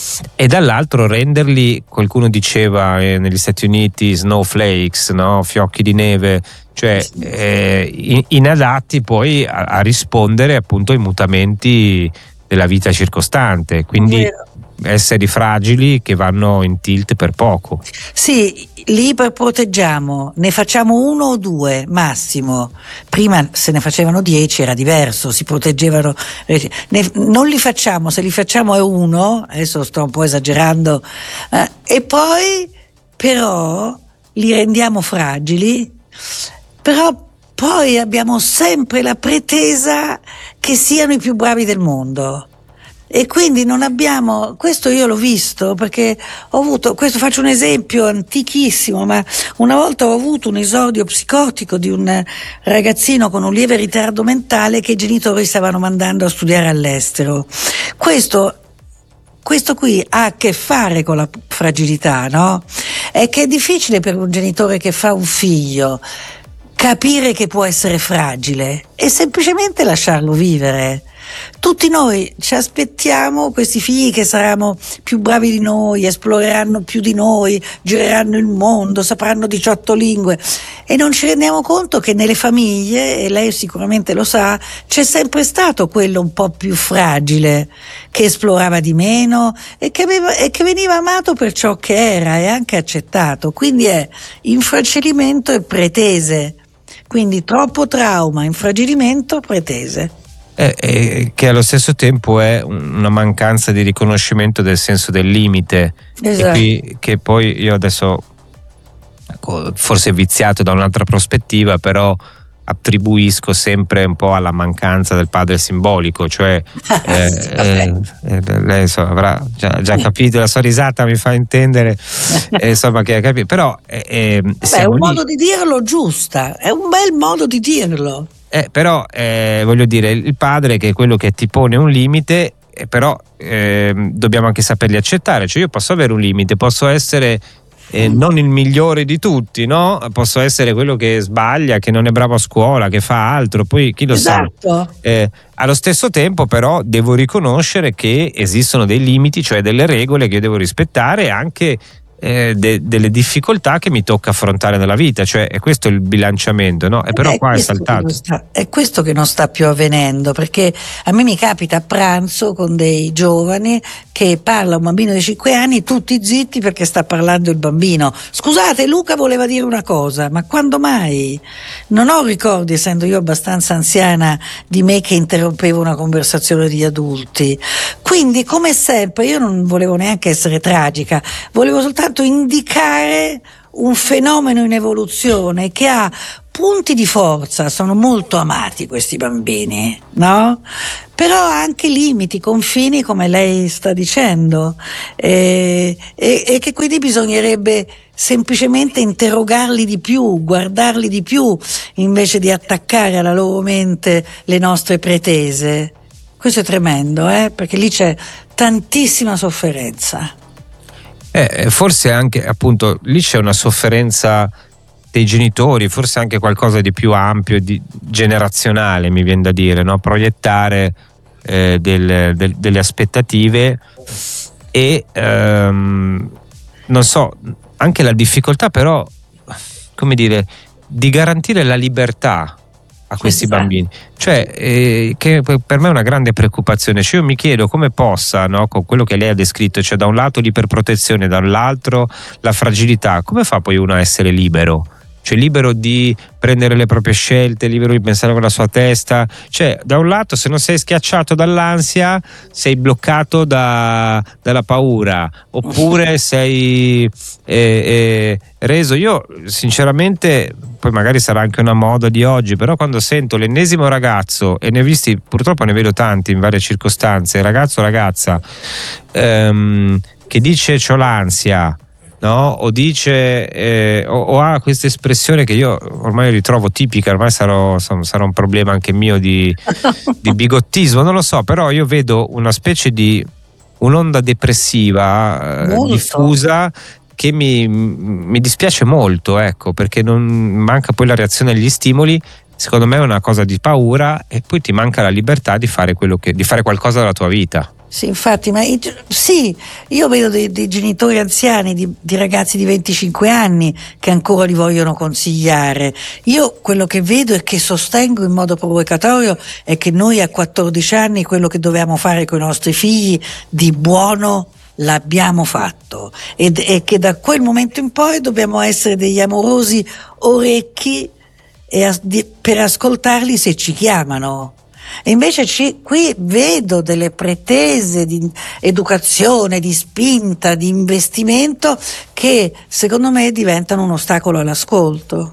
e dall'altro renderli, qualcuno diceva eh, negli Stati Uniti, snowflakes, no? Fiocchi di neve, cioè eh, in, inadatti poi a, a rispondere appunto ai mutamenti della vita circostante, quindi esseri fragili che vanno in tilt per poco. Sì, li iperproteggiamo, ne facciamo uno o due massimo. Prima se ne facevano dieci era diverso, si proteggevano. Ne, non li facciamo, se li facciamo è uno, adesso sto un po' esagerando, eh, e poi però li rendiamo fragili, però poi abbiamo sempre la pretesa che siano i più bravi del mondo. E quindi non abbiamo, questo io l'ho visto perché ho avuto, questo faccio un esempio antichissimo, ma una volta ho avuto un esordio psicotico di un ragazzino con un lieve ritardo mentale che i genitori stavano mandando a studiare all'estero. Questo Questo qui ha a che fare con la fragilità, no? È che è difficile per un genitore che fa un figlio capire che può essere fragile e semplicemente lasciarlo vivere. Tutti noi ci aspettiamo questi figli che saranno più bravi di noi, esploreranno più di noi, gireranno il mondo, sapranno diciotto lingue, e non ci rendiamo conto che nelle famiglie, e lei sicuramente lo sa, c'è sempre stato quello un po' più fragile, che esplorava di meno e che, aveva, e che veniva amato per ciò che era e anche accettato. Quindi è infracilimento e pretese. Quindi troppo trauma, infragilimento, pretese. Eh, eh, che allo stesso tempo è una mancanza di riconoscimento del senso del limite. Esatto. E qui, che poi io adesso forse viziato da un'altra prospettiva, però attribuisco sempre un po' alla mancanza del padre simbolico, cioè eh, eh, eh, lei so, avrà già, già capito, la sua risata mi fa intendere eh, insomma che ha capito, però eh, eh, Beh, è un lì. modo di dirlo giusta, è un bel modo di dirlo. Eh, però eh, voglio dire, il padre che è quello che ti pone un limite eh, però eh, dobbiamo anche saperli accettare, cioè io posso avere un limite, posso essere eh, non il migliore di tutti, no? Posso essere quello che sbaglia, che non è bravo a scuola, che fa altro, poi chi lo esatto. sa. Eh, allo stesso tempo però devo riconoscere che esistono dei limiti, cioè delle regole che io devo rispettare, anche Eh, de, delle difficoltà che mi tocca affrontare nella vita, cioè è questo il bilanciamento, no? E però è qua è questo saltato. che non sta, è questo che non sta più avvenendo, perché a me mi capita a pranzo con dei giovani che parla un bambino di cinque anni, tutti zitti perché sta parlando il bambino. Scusate, Luca voleva dire una cosa, ma quando mai? Non ho ricordi, essendo io abbastanza anziana, di me che interrompevo una conversazione di adulti. Quindi, come sempre, io non volevo neanche essere tragica, volevo soltanto indicare un fenomeno in evoluzione che ha punti di forza, sono molto amati questi bambini, no? Però ha anche limiti, confini, come lei sta dicendo, e, e, e che quindi bisognerebbe semplicemente interrogarli di più, guardarli di più, invece di attaccare alla loro mente le nostre pretese. Questo è tremendo, eh? Perché lì c'è tantissima sofferenza. Eh, forse anche, appunto, lì c'è una sofferenza dei genitori, forse anche qualcosa di più ampio, di generazionale, mi viene da dire, no? Proiettare eh, del, del, delle aspettative e ehm, non so, anche la difficoltà però, come dire, di garantire la libertà a questi esatto. bambini, cioè eh, che per me è una grande preoccupazione, cioè io mi chiedo come possa, no, con quello che lei ha descritto, cioè da un lato l'iperprotezione, dall'altro la fragilità, come fa poi uno a essere libero? Cioè libero di prendere le proprie scelte, libero di pensare con la sua testa, cioè da un lato se non sei schiacciato dall'ansia sei bloccato da, dalla paura, oppure sei eh, eh, reso. Io sinceramente, poi magari sarà anche una moda di oggi, però quando sento l'ennesimo ragazzo, e ne ho visti, purtroppo ne vedo tanti in varie circostanze, ragazzo o ragazza ehm, che dice c'ho l'ansia, no? O dice eh, o, o ha questa espressione che io ormai ritrovo tipica, ormai sarò, sarà un problema anche mio di, di bigottismo, non lo so, però io vedo una specie di un'onda depressiva eh, diffusa che mi, mi dispiace molto, ecco, perché non manca poi la reazione agli stimoli. Secondo me è una cosa di paura e poi ti manca la libertà di fare quello che, di fare qualcosa della tua vita. Sì, infatti, ma sì, io vedo dei, dei genitori anziani, di, di ragazzi di venticinque anni che ancora li vogliono consigliare. Io quello che vedo e che sostengo in modo provocatorio è che noi a quattordici anni quello che dovevamo fare con i nostri figli di buono l'abbiamo fatto, ed, e che da quel momento in poi dobbiamo essere degli amorosi orecchi e as, di, per ascoltarli se ci chiamano. E invece ci, qui vedo delle pretese di educazione, di spinta, di investimento che secondo me diventano un ostacolo all'ascolto.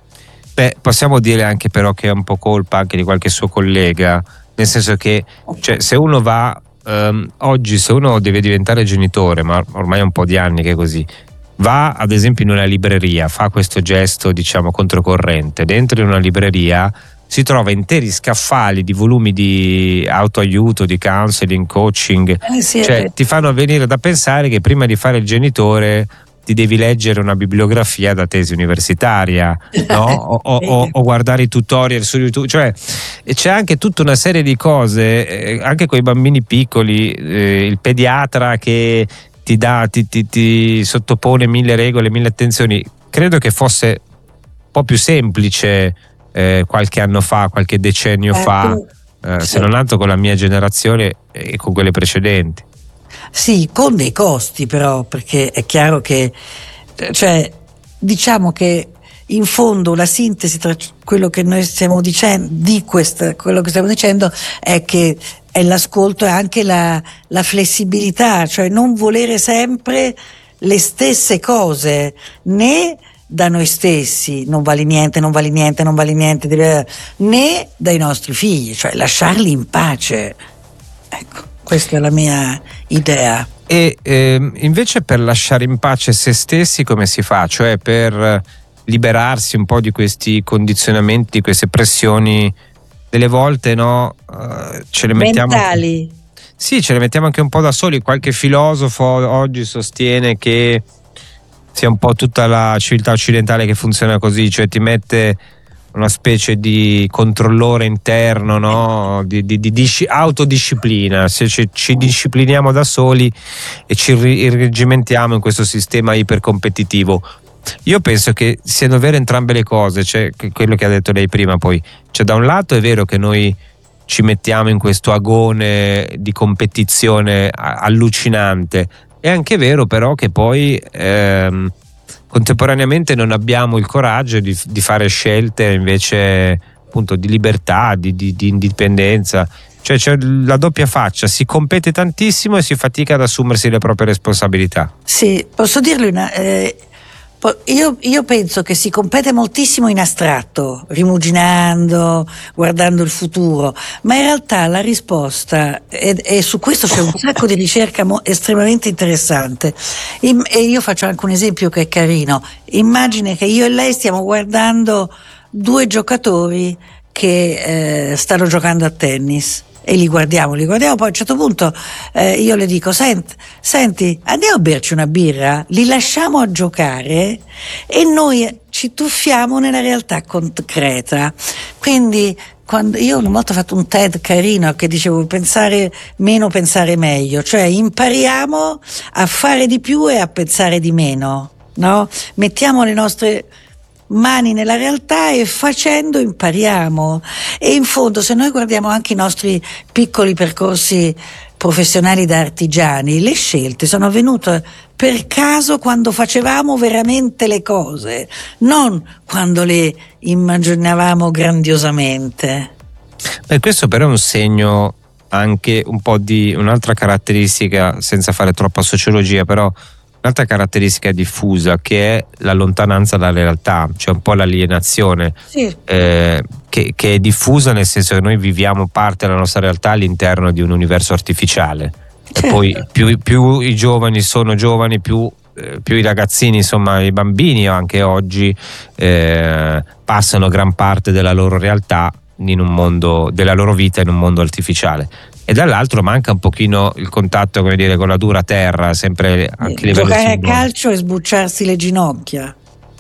Beh, possiamo dire anche però che è un po' colpa anche di qualche suo collega, nel senso che cioè, se uno va um, oggi, se uno deve diventare genitore, ma ormai è un po' di anni che è così, va ad esempio in una libreria, fa questo gesto diciamo controcorrente, dentro in una libreria si trova interi scaffali di volumi di autoaiuto, di counseling, coaching, eh sì, cioè ti fanno venire da pensare che prima di fare il genitore ti devi leggere una bibliografia da tesi universitaria, no? o, o, o guardare i tutorial su YouTube, cioè c'è anche tutta una serie di cose, eh, anche con i bambini piccoli, eh, il pediatra che ti dà, ti, ti, ti sottopone mille regole, mille attenzioni. Credo che fosse un po' più semplice Eh, qualche anno fa, qualche decennio eh, fa, eh, sì. se non altro con la mia generazione e con quelle precedenti. Sì, con dei costi però, perché è chiaro che, cioè, diciamo che in fondo la sintesi tra quello che noi stiamo dicendo, di questa, quello che stiamo dicendo è che è l'ascolto e anche la, la flessibilità, cioè non volere sempre le stesse cose, né da noi stessi, non vale niente, non vale niente, non vale niente, deve, né dai nostri figli, cioè lasciarli in pace. Ecco, questa è la mia idea. E eh, invece per lasciare in pace se stessi come si fa? Cioè per liberarsi un po' di questi condizionamenti, di queste pressioni, delle volte no, uh, ce le mettiamo... mentali. sì, ce le mettiamo anche un po' da soli. Qualche filosofo oggi sostiene che sia un po' tutta la civiltà occidentale che funziona così, cioè ti mette una specie di controllore interno, no? di, di, di disci- autodisciplina. Se ci, ci discipliniamo da soli e ci irregimentiamo in questo sistema ipercompetitivo. Io penso che siano vere entrambe le cose, cioè quello che ha detto lei prima. Poi, cioè, da un lato è vero che noi ci mettiamo in questo agone di competizione allucinante, è anche vero però che poi ehm, contemporaneamente non abbiamo il coraggio di, di fare scelte invece appunto di libertà, di, di, di indipendenza. Cioè c'è la doppia faccia, si compete tantissimo e si fatica ad assumersi le proprie responsabilità. Sì, posso dirle una... Eh, io, io penso che si compete moltissimo in astratto, rimuginando, guardando il futuro, ma in realtà la risposta, e, e su questo c'è un sacco di ricerca mo, estremamente interessante, in, e io faccio anche un esempio che è carino. Immagine che io e lei stiamo guardando due giocatori che eh, stanno giocando a tennis. E li guardiamo, li guardiamo, poi a un certo punto eh, io le dico: Sent, senti, andiamo a berci una birra, li lasciamo a giocare e noi ci tuffiamo nella realtà concreta. Quindi quando io una volta ho fatto un TED carino che dicevo pensare meno, pensare meglio, cioè impariamo a fare di più e a pensare di meno, no? Mettiamo le nostre mani nella realtà e facendo impariamo. E in fondo, se noi guardiamo anche i nostri piccoli percorsi professionali da artigiani, le scelte sono avvenute per caso quando facevamo veramente le cose, non quando le immaginavamo grandiosamente. Beh, questo però è un segno anche un po' di un'altra caratteristica, senza fare troppa sociologia, però un'altra caratteristica diffusa che è la lontananza dalla realtà, cioè un po' l'alienazione, sì. eh, che, che è diffusa nel senso che noi viviamo parte della nostra realtà all'interno di un universo artificiale. Certo. E poi più, più i giovani sono giovani, più, eh, più i ragazzini, insomma i bambini anche oggi eh, passano gran parte della loro realtà in un mondo, della loro vita in un mondo artificiale. E dall'altro manca un pochino il contatto, come dire, con la dura terra, sempre anche a livello giocare simbolico. A calcio e sbucciarsi le ginocchia.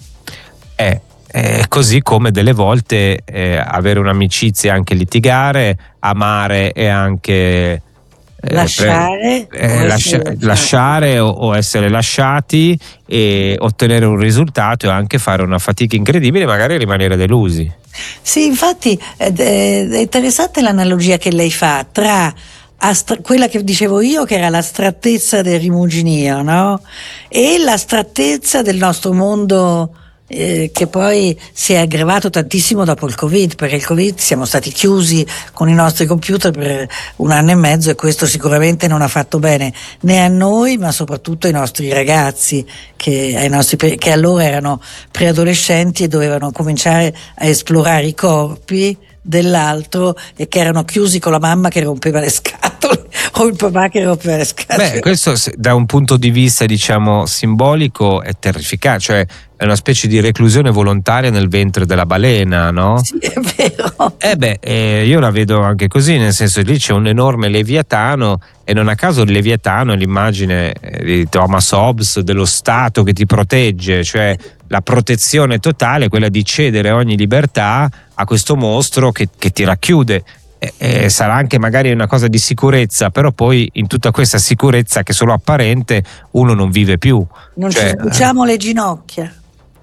Eh, eh, così come delle volte eh, avere un'amicizia, anche litigare, amare e anche eh, lasciare, pre- eh, o lascia- lasciare o, o essere lasciati e ottenere un risultato e anche fare una fatica incredibile, magari rimanere delusi. Sì, infatti è, è interessante l'analogia che lei fa tra astra- quella che dicevo io, che era l'astrattezza del rimuginio, no? E l'astrattezza del nostro mondo eh, che poi si è aggravato tantissimo dopo il Covid, perché il Covid siamo stati chiusi con i nostri computer per un anno e mezzo e questo sicuramente non ha fatto bene né a noi ma soprattutto ai nostri ragazzi che, ai nostri, che allora erano preadolescenti e dovevano cominciare a esplorare i corpi dell'altro e che erano chiusi con la mamma che rompeva le scatole o il papà che rompeva le scatole. Beh, questo da un punto di vista diciamo simbolico è terrificante, cioè è una specie di reclusione volontaria nel ventre della balena, no? Sì, è vero. Eh beh, eh, io la vedo anche così, nel senso che lì c'è un enorme leviatano e non a caso il leviatano è l'immagine di Thomas Hobbes dello Stato che ti protegge, cioè la protezione totale, quella di cedere ogni libertà a questo mostro che, che ti racchiude. E, e sarà anche magari una cosa di sicurezza, però poi in tutta questa sicurezza che è solo apparente uno non vive più. Non cioè, ci sbucciamo le ginocchia.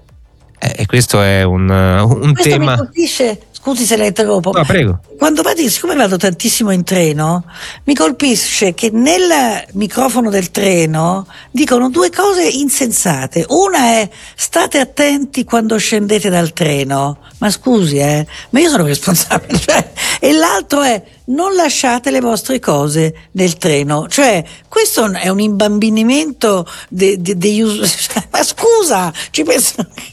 Eh, e questo è un, un questo tema. Mi colpisce, scusi se la interrompo. No, prego. Quando vado, siccome vado tantissimo in treno, mi colpisce che nel microfono del treno dicono due cose insensate. Una è: state attenti quando scendete dal treno. Ma scusi, eh, ma io sono responsabile. Cioè, e l'altro è: non lasciate le vostre cose nel treno. Cioè, questo è un imbambinimento degli de, de, de, ma scusa, ci penso.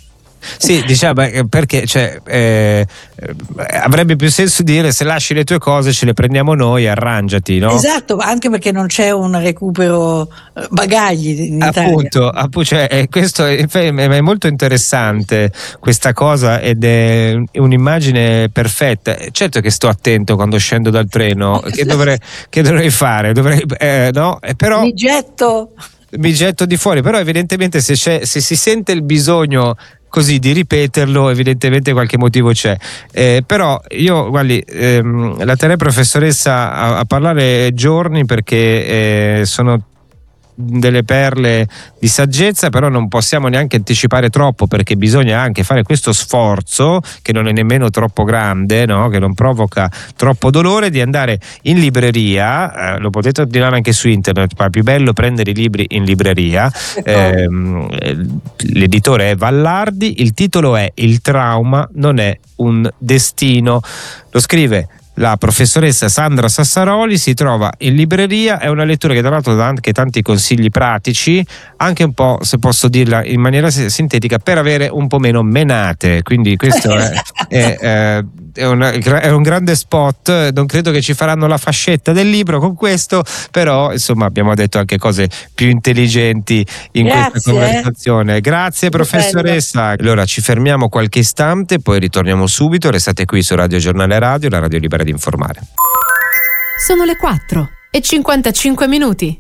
Sì, diciamo perché cioè, eh, avrebbe più senso dire se lasci le tue cose ce le prendiamo noi, arrangiati, no? Esatto, anche perché non c'è un recupero bagagli in Italia. Appunto, appunto cioè, questo è, è molto interessante questa cosa ed è un'immagine perfetta. Certo che sto attento quando scendo dal treno, che dovrei, che dovrei fare? Dovrei, eh, no? Però mi getto mi getto di fuori, però evidentemente se, c'è, se si sente il bisogno così di ripeterlo, evidentemente qualche motivo c'è, eh, però io guardi ehm, la terrei professoressa a, a parlare giorni perché eh, sono delle perle di saggezza, però non possiamo neanche anticipare troppo perché bisogna anche fare questo sforzo che non è nemmeno troppo grande, no? Che non provoca troppo dolore, di andare in libreria, eh, lo potete ordinare anche su internet, ma è più bello prendere i libri in libreria. eh, l'editore è Vallardi, il titolo è Il trauma non è un destino, lo scrive la professoressa Sandra Sassaroli, si trova in libreria, è una lettura che tra l'altro dà anche tanti consigli pratici, anche un po', se posso dirla in maniera sintetica, per avere un po' meno menate, quindi questo è, è, è, è, una, è un grande spot. Non credo che ci faranno la fascetta del libro con questo, però insomma abbiamo detto anche cose più intelligenti in Grazie, questa conversazione. Grazie professoressa. Allora ci fermiamo qualche istante, poi ritorniamo subito. Restate qui su Radio Giornale Radio, la radio libera di informare. Sono le quattro e cinquantacinque minuti.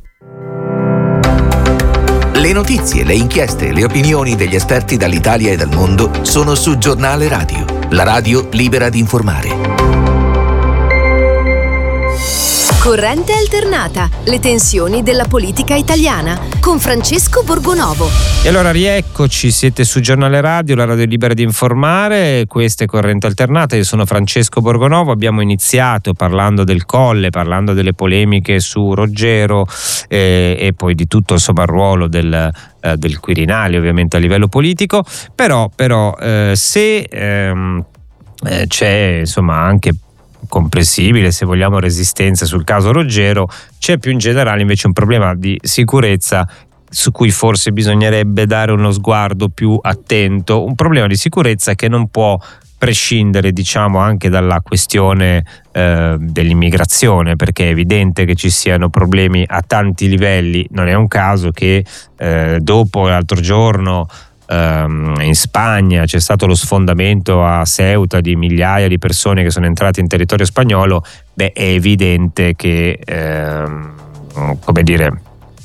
Le notizie, le inchieste, le opinioni degli esperti dall'Italia e dal mondo sono su Giornale Radio, la radio libera di informare. Corrente alternata, le tensioni della politica italiana, con Francesco Borgonovo. E allora rieccoci, siete su Giornale Radio, la radio libera di informare, questa è Corrente alternata, io sono Francesco Borgonovo. Abbiamo iniziato parlando del Colle, parlando delle polemiche su Roggero eh, e poi di tutto insomma il ruolo del, eh, del Quirinale ovviamente a livello politico, però, però eh, se ehm, eh, c'è insomma anche comprensibile, se vogliamo, resistenza sul caso Roggero, c'è più in generale invece un problema di sicurezza su cui forse bisognerebbe dare uno sguardo più attento, un problema di sicurezza che non può prescindere diciamo anche dalla questione eh, dell'immigrazione, perché è evidente che ci siano problemi a tanti livelli. Non è un caso che eh, dopo l'altro giorno in Spagna c'è stato lo sfondamento a Ceuta di migliaia di persone che sono entrate in territorio spagnolo. Beh, è evidente che ehm, come dire,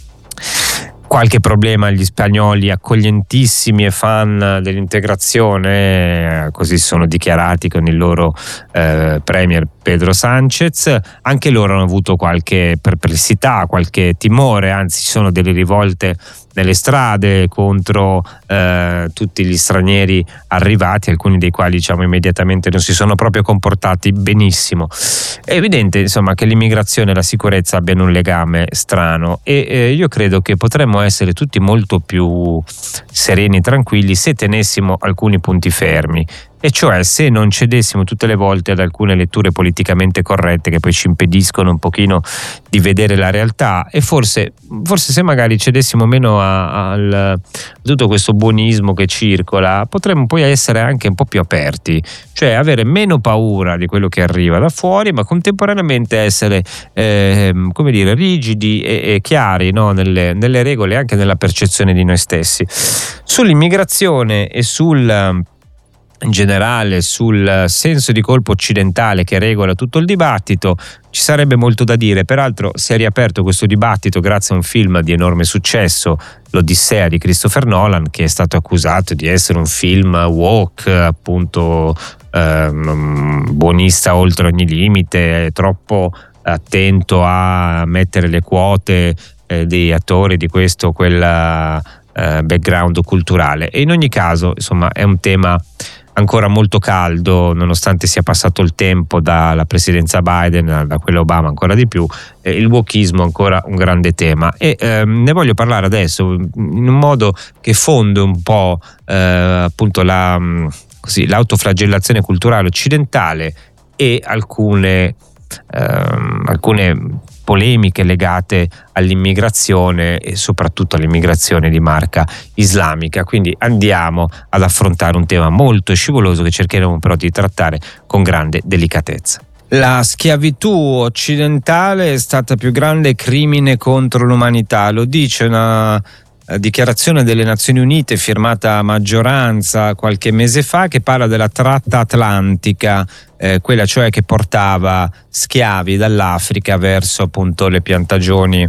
qualche problema agli spagnoli, accoglientissimi e fan dell'integrazione, eh, così sono dichiarati con il loro eh, premier Pedro Sánchez, anche loro hanno avuto qualche perplessità, qualche timore, anzi ci sono delle rivolte nelle strade contro eh, tutti gli stranieri arrivati, alcuni dei quali diciamo immediatamente non si sono proprio comportati benissimo. È evidente insomma che l'immigrazione e la sicurezza abbiano un legame strano e eh, io credo che potremmo essere tutti molto più sereni e tranquilli se tenessimo alcuni punti fermi, e cioè se non cedessimo tutte le volte ad alcune letture politicamente corrette che poi ci impediscono un pochino di vedere la realtà, e forse, forse se magari cedessimo meno a, a, a tutto questo buonismo che circola, potremmo poi essere anche un po' più aperti, cioè avere meno paura di quello che arriva da fuori, ma contemporaneamente essere eh, come dire rigidi e, e chiari, no? nelle, nelle regole e anche nella percezione di noi stessi. Sull'immigrazione e sul in generale sul senso di colpo occidentale che regola tutto il dibattito ci sarebbe molto da dire. Peraltro si è riaperto questo dibattito grazie a un film di enorme successo, L'Odissea di Christopher Nolan, che è stato accusato di essere un film woke, appunto ehm, buonista oltre ogni limite, troppo attento a mettere le quote eh, dei attori di questo o quel eh, background culturale. E in ogni caso insomma è un tema ancora molto caldo, nonostante sia passato il tempo dalla presidenza Biden, da quella Obama ancora di più. Eh, il wokismo è ancora un grande tema e ehm, ne voglio parlare adesso in un modo che fonde un po' eh, appunto la, così, l'autoflagellazione culturale occidentale e alcune, ehm, alcune polemiche legate all'immigrazione e soprattutto all'immigrazione di marca islamica. Quindi andiamo ad affrontare un tema molto scivoloso che cercheremo però di trattare con grande delicatezza. La schiavitù occidentale è stata più grande crimine contro l'umanità, lo dice una dichiarazione delle Nazioni Unite firmata a maggioranza qualche mese fa, che parla della tratta atlantica, eh, quella cioè che portava schiavi dall'Africa verso appunto le piantagioni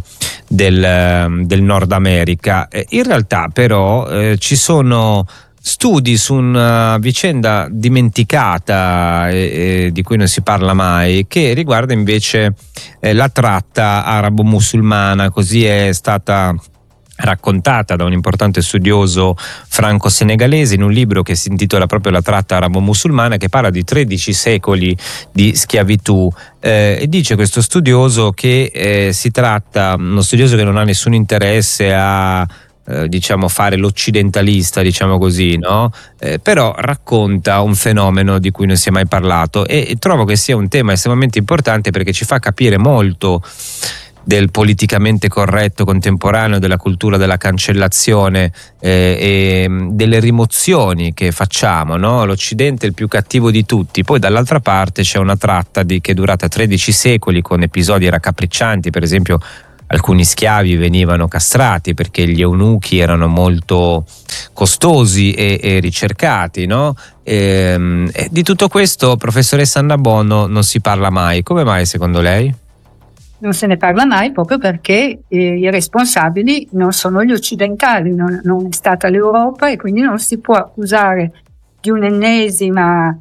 del, del Nord America. Eh, in realtà però eh, ci sono studi su una vicenda dimenticata e, e di cui non si parla mai, che riguarda invece eh, la tratta arabo-musulmana, così è stata raccontata da un importante studioso franco-senegalese in un libro che si intitola proprio La tratta arabo-musulmana, che parla di tredici secoli di schiavitù, eh, e dice questo studioso che eh, si tratta, uno studioso che non ha nessun interesse a Eh, diciamo fare l'occidentalista, diciamo così, no? Eh, però racconta un fenomeno di cui non si è mai parlato e, e trovo che sia un tema estremamente importante, perché ci fa capire molto del politicamente corretto contemporaneo, della cultura della cancellazione eh, e delle rimozioni che facciamo, no? L'Occidente è il più cattivo di tutti, poi dall'altra parte c'è una tratta di, che è durata tredici secoli, con episodi raccapriccianti. Per esempio, alcuni schiavi venivano castrati perché gli eunuchi erano molto costosi e, e ricercati, no? E, e di tutto questo, professoressa Anna Bono, non si parla mai. Come mai, secondo lei? Non se ne parla mai proprio perché eh, i responsabili non sono gli occidentali, non, non è stata l'Europa, e quindi non si può accusare di un'ennesima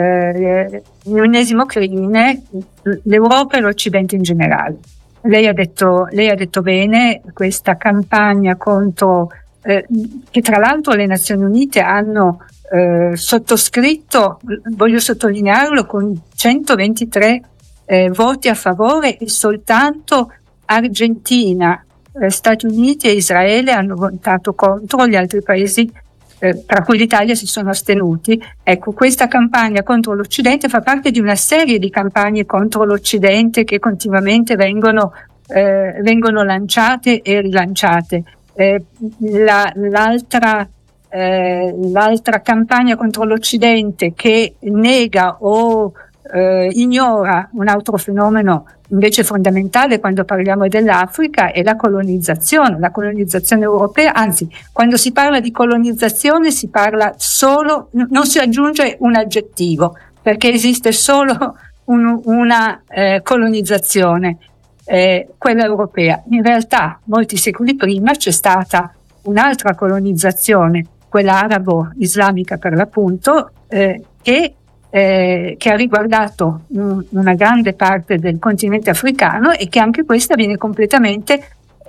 eh, di un ennesimo crimine l'Europa e l'Occidente in generale. Lei ha detto, lei ha detto bene, questa campagna contro, eh, che tra l'altro le Nazioni Unite hanno eh, sottoscritto, voglio sottolinearlo, con centoventitré eh, voti a favore, e soltanto Argentina, eh, Stati Uniti e Israele hanno votato contro, gli altri paesi, eh, tra cui l'Italia, si sono astenuti. Ecco, questa campagna contro l'Occidente fa parte di una serie di campagne contro l'Occidente che continuamente vengono, eh, vengono lanciate e rilanciate. Eh, la, l'altra, eh, l'altra campagna contro l'Occidente che nega o eh, ignora un altro fenomeno invece fondamentale quando parliamo dell'Africa è la colonizzazione, la colonizzazione europea. Anzi, quando si parla di colonizzazione si parla solo, non si aggiunge un aggettivo, perché esiste solo un, una eh, colonizzazione, eh, quella europea. In realtà, molti secoli prima c'è stata un'altra colonizzazione, quella arabo-islamica per l'appunto, eh, che Eh, che ha riguardato un, una grande parte del continente africano, e che anche questa viene completamente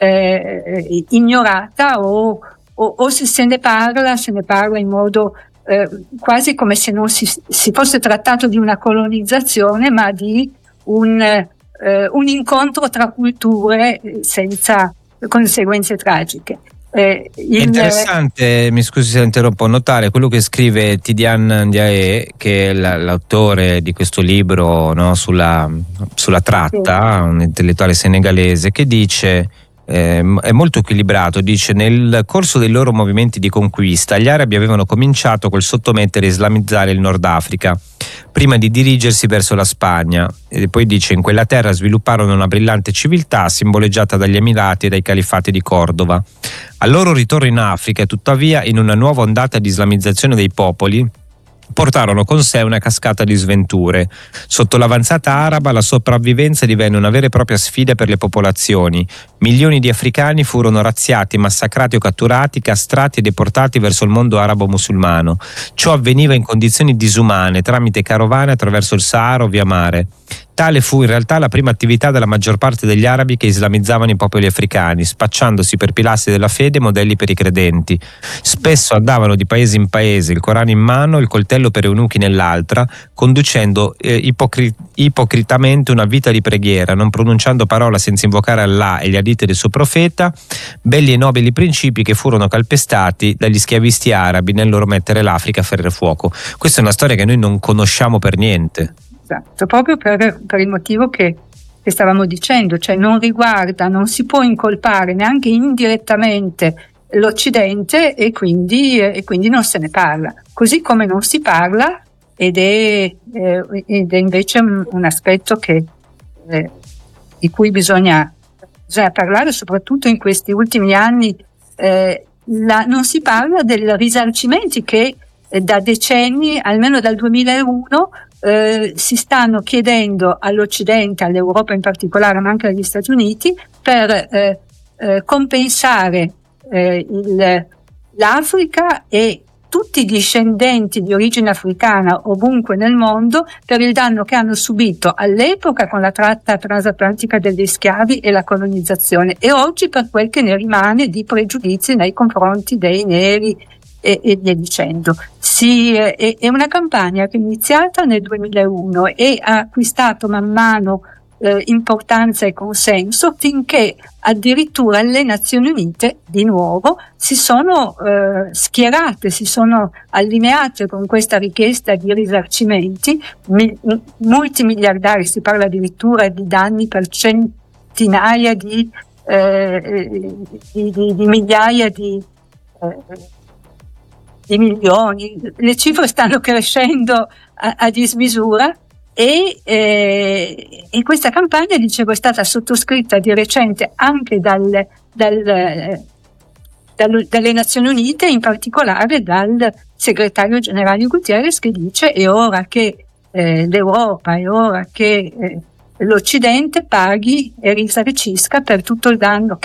eh, ignorata o, o, o se se ne parla, se ne parla in modo eh, quasi come se non si, si fosse trattato di una colonizzazione, ma di un, eh, un incontro tra culture senza conseguenze tragiche. Eh, il... È interessante, mi scusi se interrompo, notare quello che scrive Tidiane Ndiaye, che è l'autore di questo libro, no, sulla, sulla tratta, un intellettuale senegalese, che dice, eh, è molto equilibrato, dice: nel corso dei loro movimenti di conquista gli arabi avevano cominciato col sottomettere e islamizzare il Nord Africa prima di dirigersi verso la Spagna, e poi dice: in quella terra svilupparono una brillante civiltà simboleggiata dagli Emirati e dai califati di Cordova. Al loro ritorno in Africa, tuttavia, in una nuova ondata di islamizzazione dei popoli, portarono con sé una cascata di sventure. Sotto l'avanzata araba la sopravvivenza divenne una vera e propria sfida per le popolazioni. Milioni di africani furono razziati, massacrati o catturati, castrati e deportati verso il mondo arabo-musulmano. Ciò avveniva in condizioni disumane, tramite carovane attraverso il Sahara o via mare. Tale fu in realtà la prima attività della maggior parte degli arabi che islamizzavano i popoli africani, spacciandosi per pilastri della fede modelli per i credenti. Spesso andavano di paese in paese, il Corano in mano, il coltello per eunuchi nell'altra, conducendo eh, ipocri- ipocritamente una vita di preghiera, non pronunciando parola senza invocare Allah e gli hadith del suo profeta, belli e nobili principi che furono calpestati dagli schiavisti arabi nel loro mettere l'Africa a ferro e fuoco. Questa è una storia che noi non conosciamo per niente. Esatto, proprio per, per il motivo che che stavamo dicendo, cioè non riguarda, non si può incolpare neanche indirettamente l'Occidente e quindi, e quindi non se ne parla, così come non si parla ed è, eh, ed è invece un, un aspetto che, eh, di cui bisogna, bisogna parlare soprattutto in questi ultimi anni. Eh, la, non si parla dei risarcimenti che eh, da decenni, almeno dal duemilauno, Eh, si stanno chiedendo all'Occidente, all'Europa in particolare, ma anche agli Stati Uniti, per eh, eh, compensare eh, il, l'Africa e tutti i discendenti di origine africana ovunque nel mondo per il danno che hanno subito all'epoca con la tratta transatlantica degli schiavi e la colonizzazione, e oggi per quel che ne rimane di pregiudizi nei confronti dei neri e, e via dicendo. Si, è, è una campagna che è iniziata nel duemilauno e ha acquistato man mano eh, importanza e consenso, finché addirittura le Nazioni Unite di nuovo si sono eh, schierate, si sono allineate con questa richiesta di risarcimenti mi, multimiliardari. Si parla addirittura di danni per centinaia di, eh, di, di, di migliaia di eh, di milioni. Le cifre stanno crescendo a, a dismisura e, eh, e questa campagna, dicevo, è stata sottoscritta di recente anche dal, dal, dal, dalle Nazioni Unite, in particolare dal segretario generale Guterres, che dice è ora che eh, l'Europa, è ora che eh, l'Occidente paghi e risarcisca per tutto il danno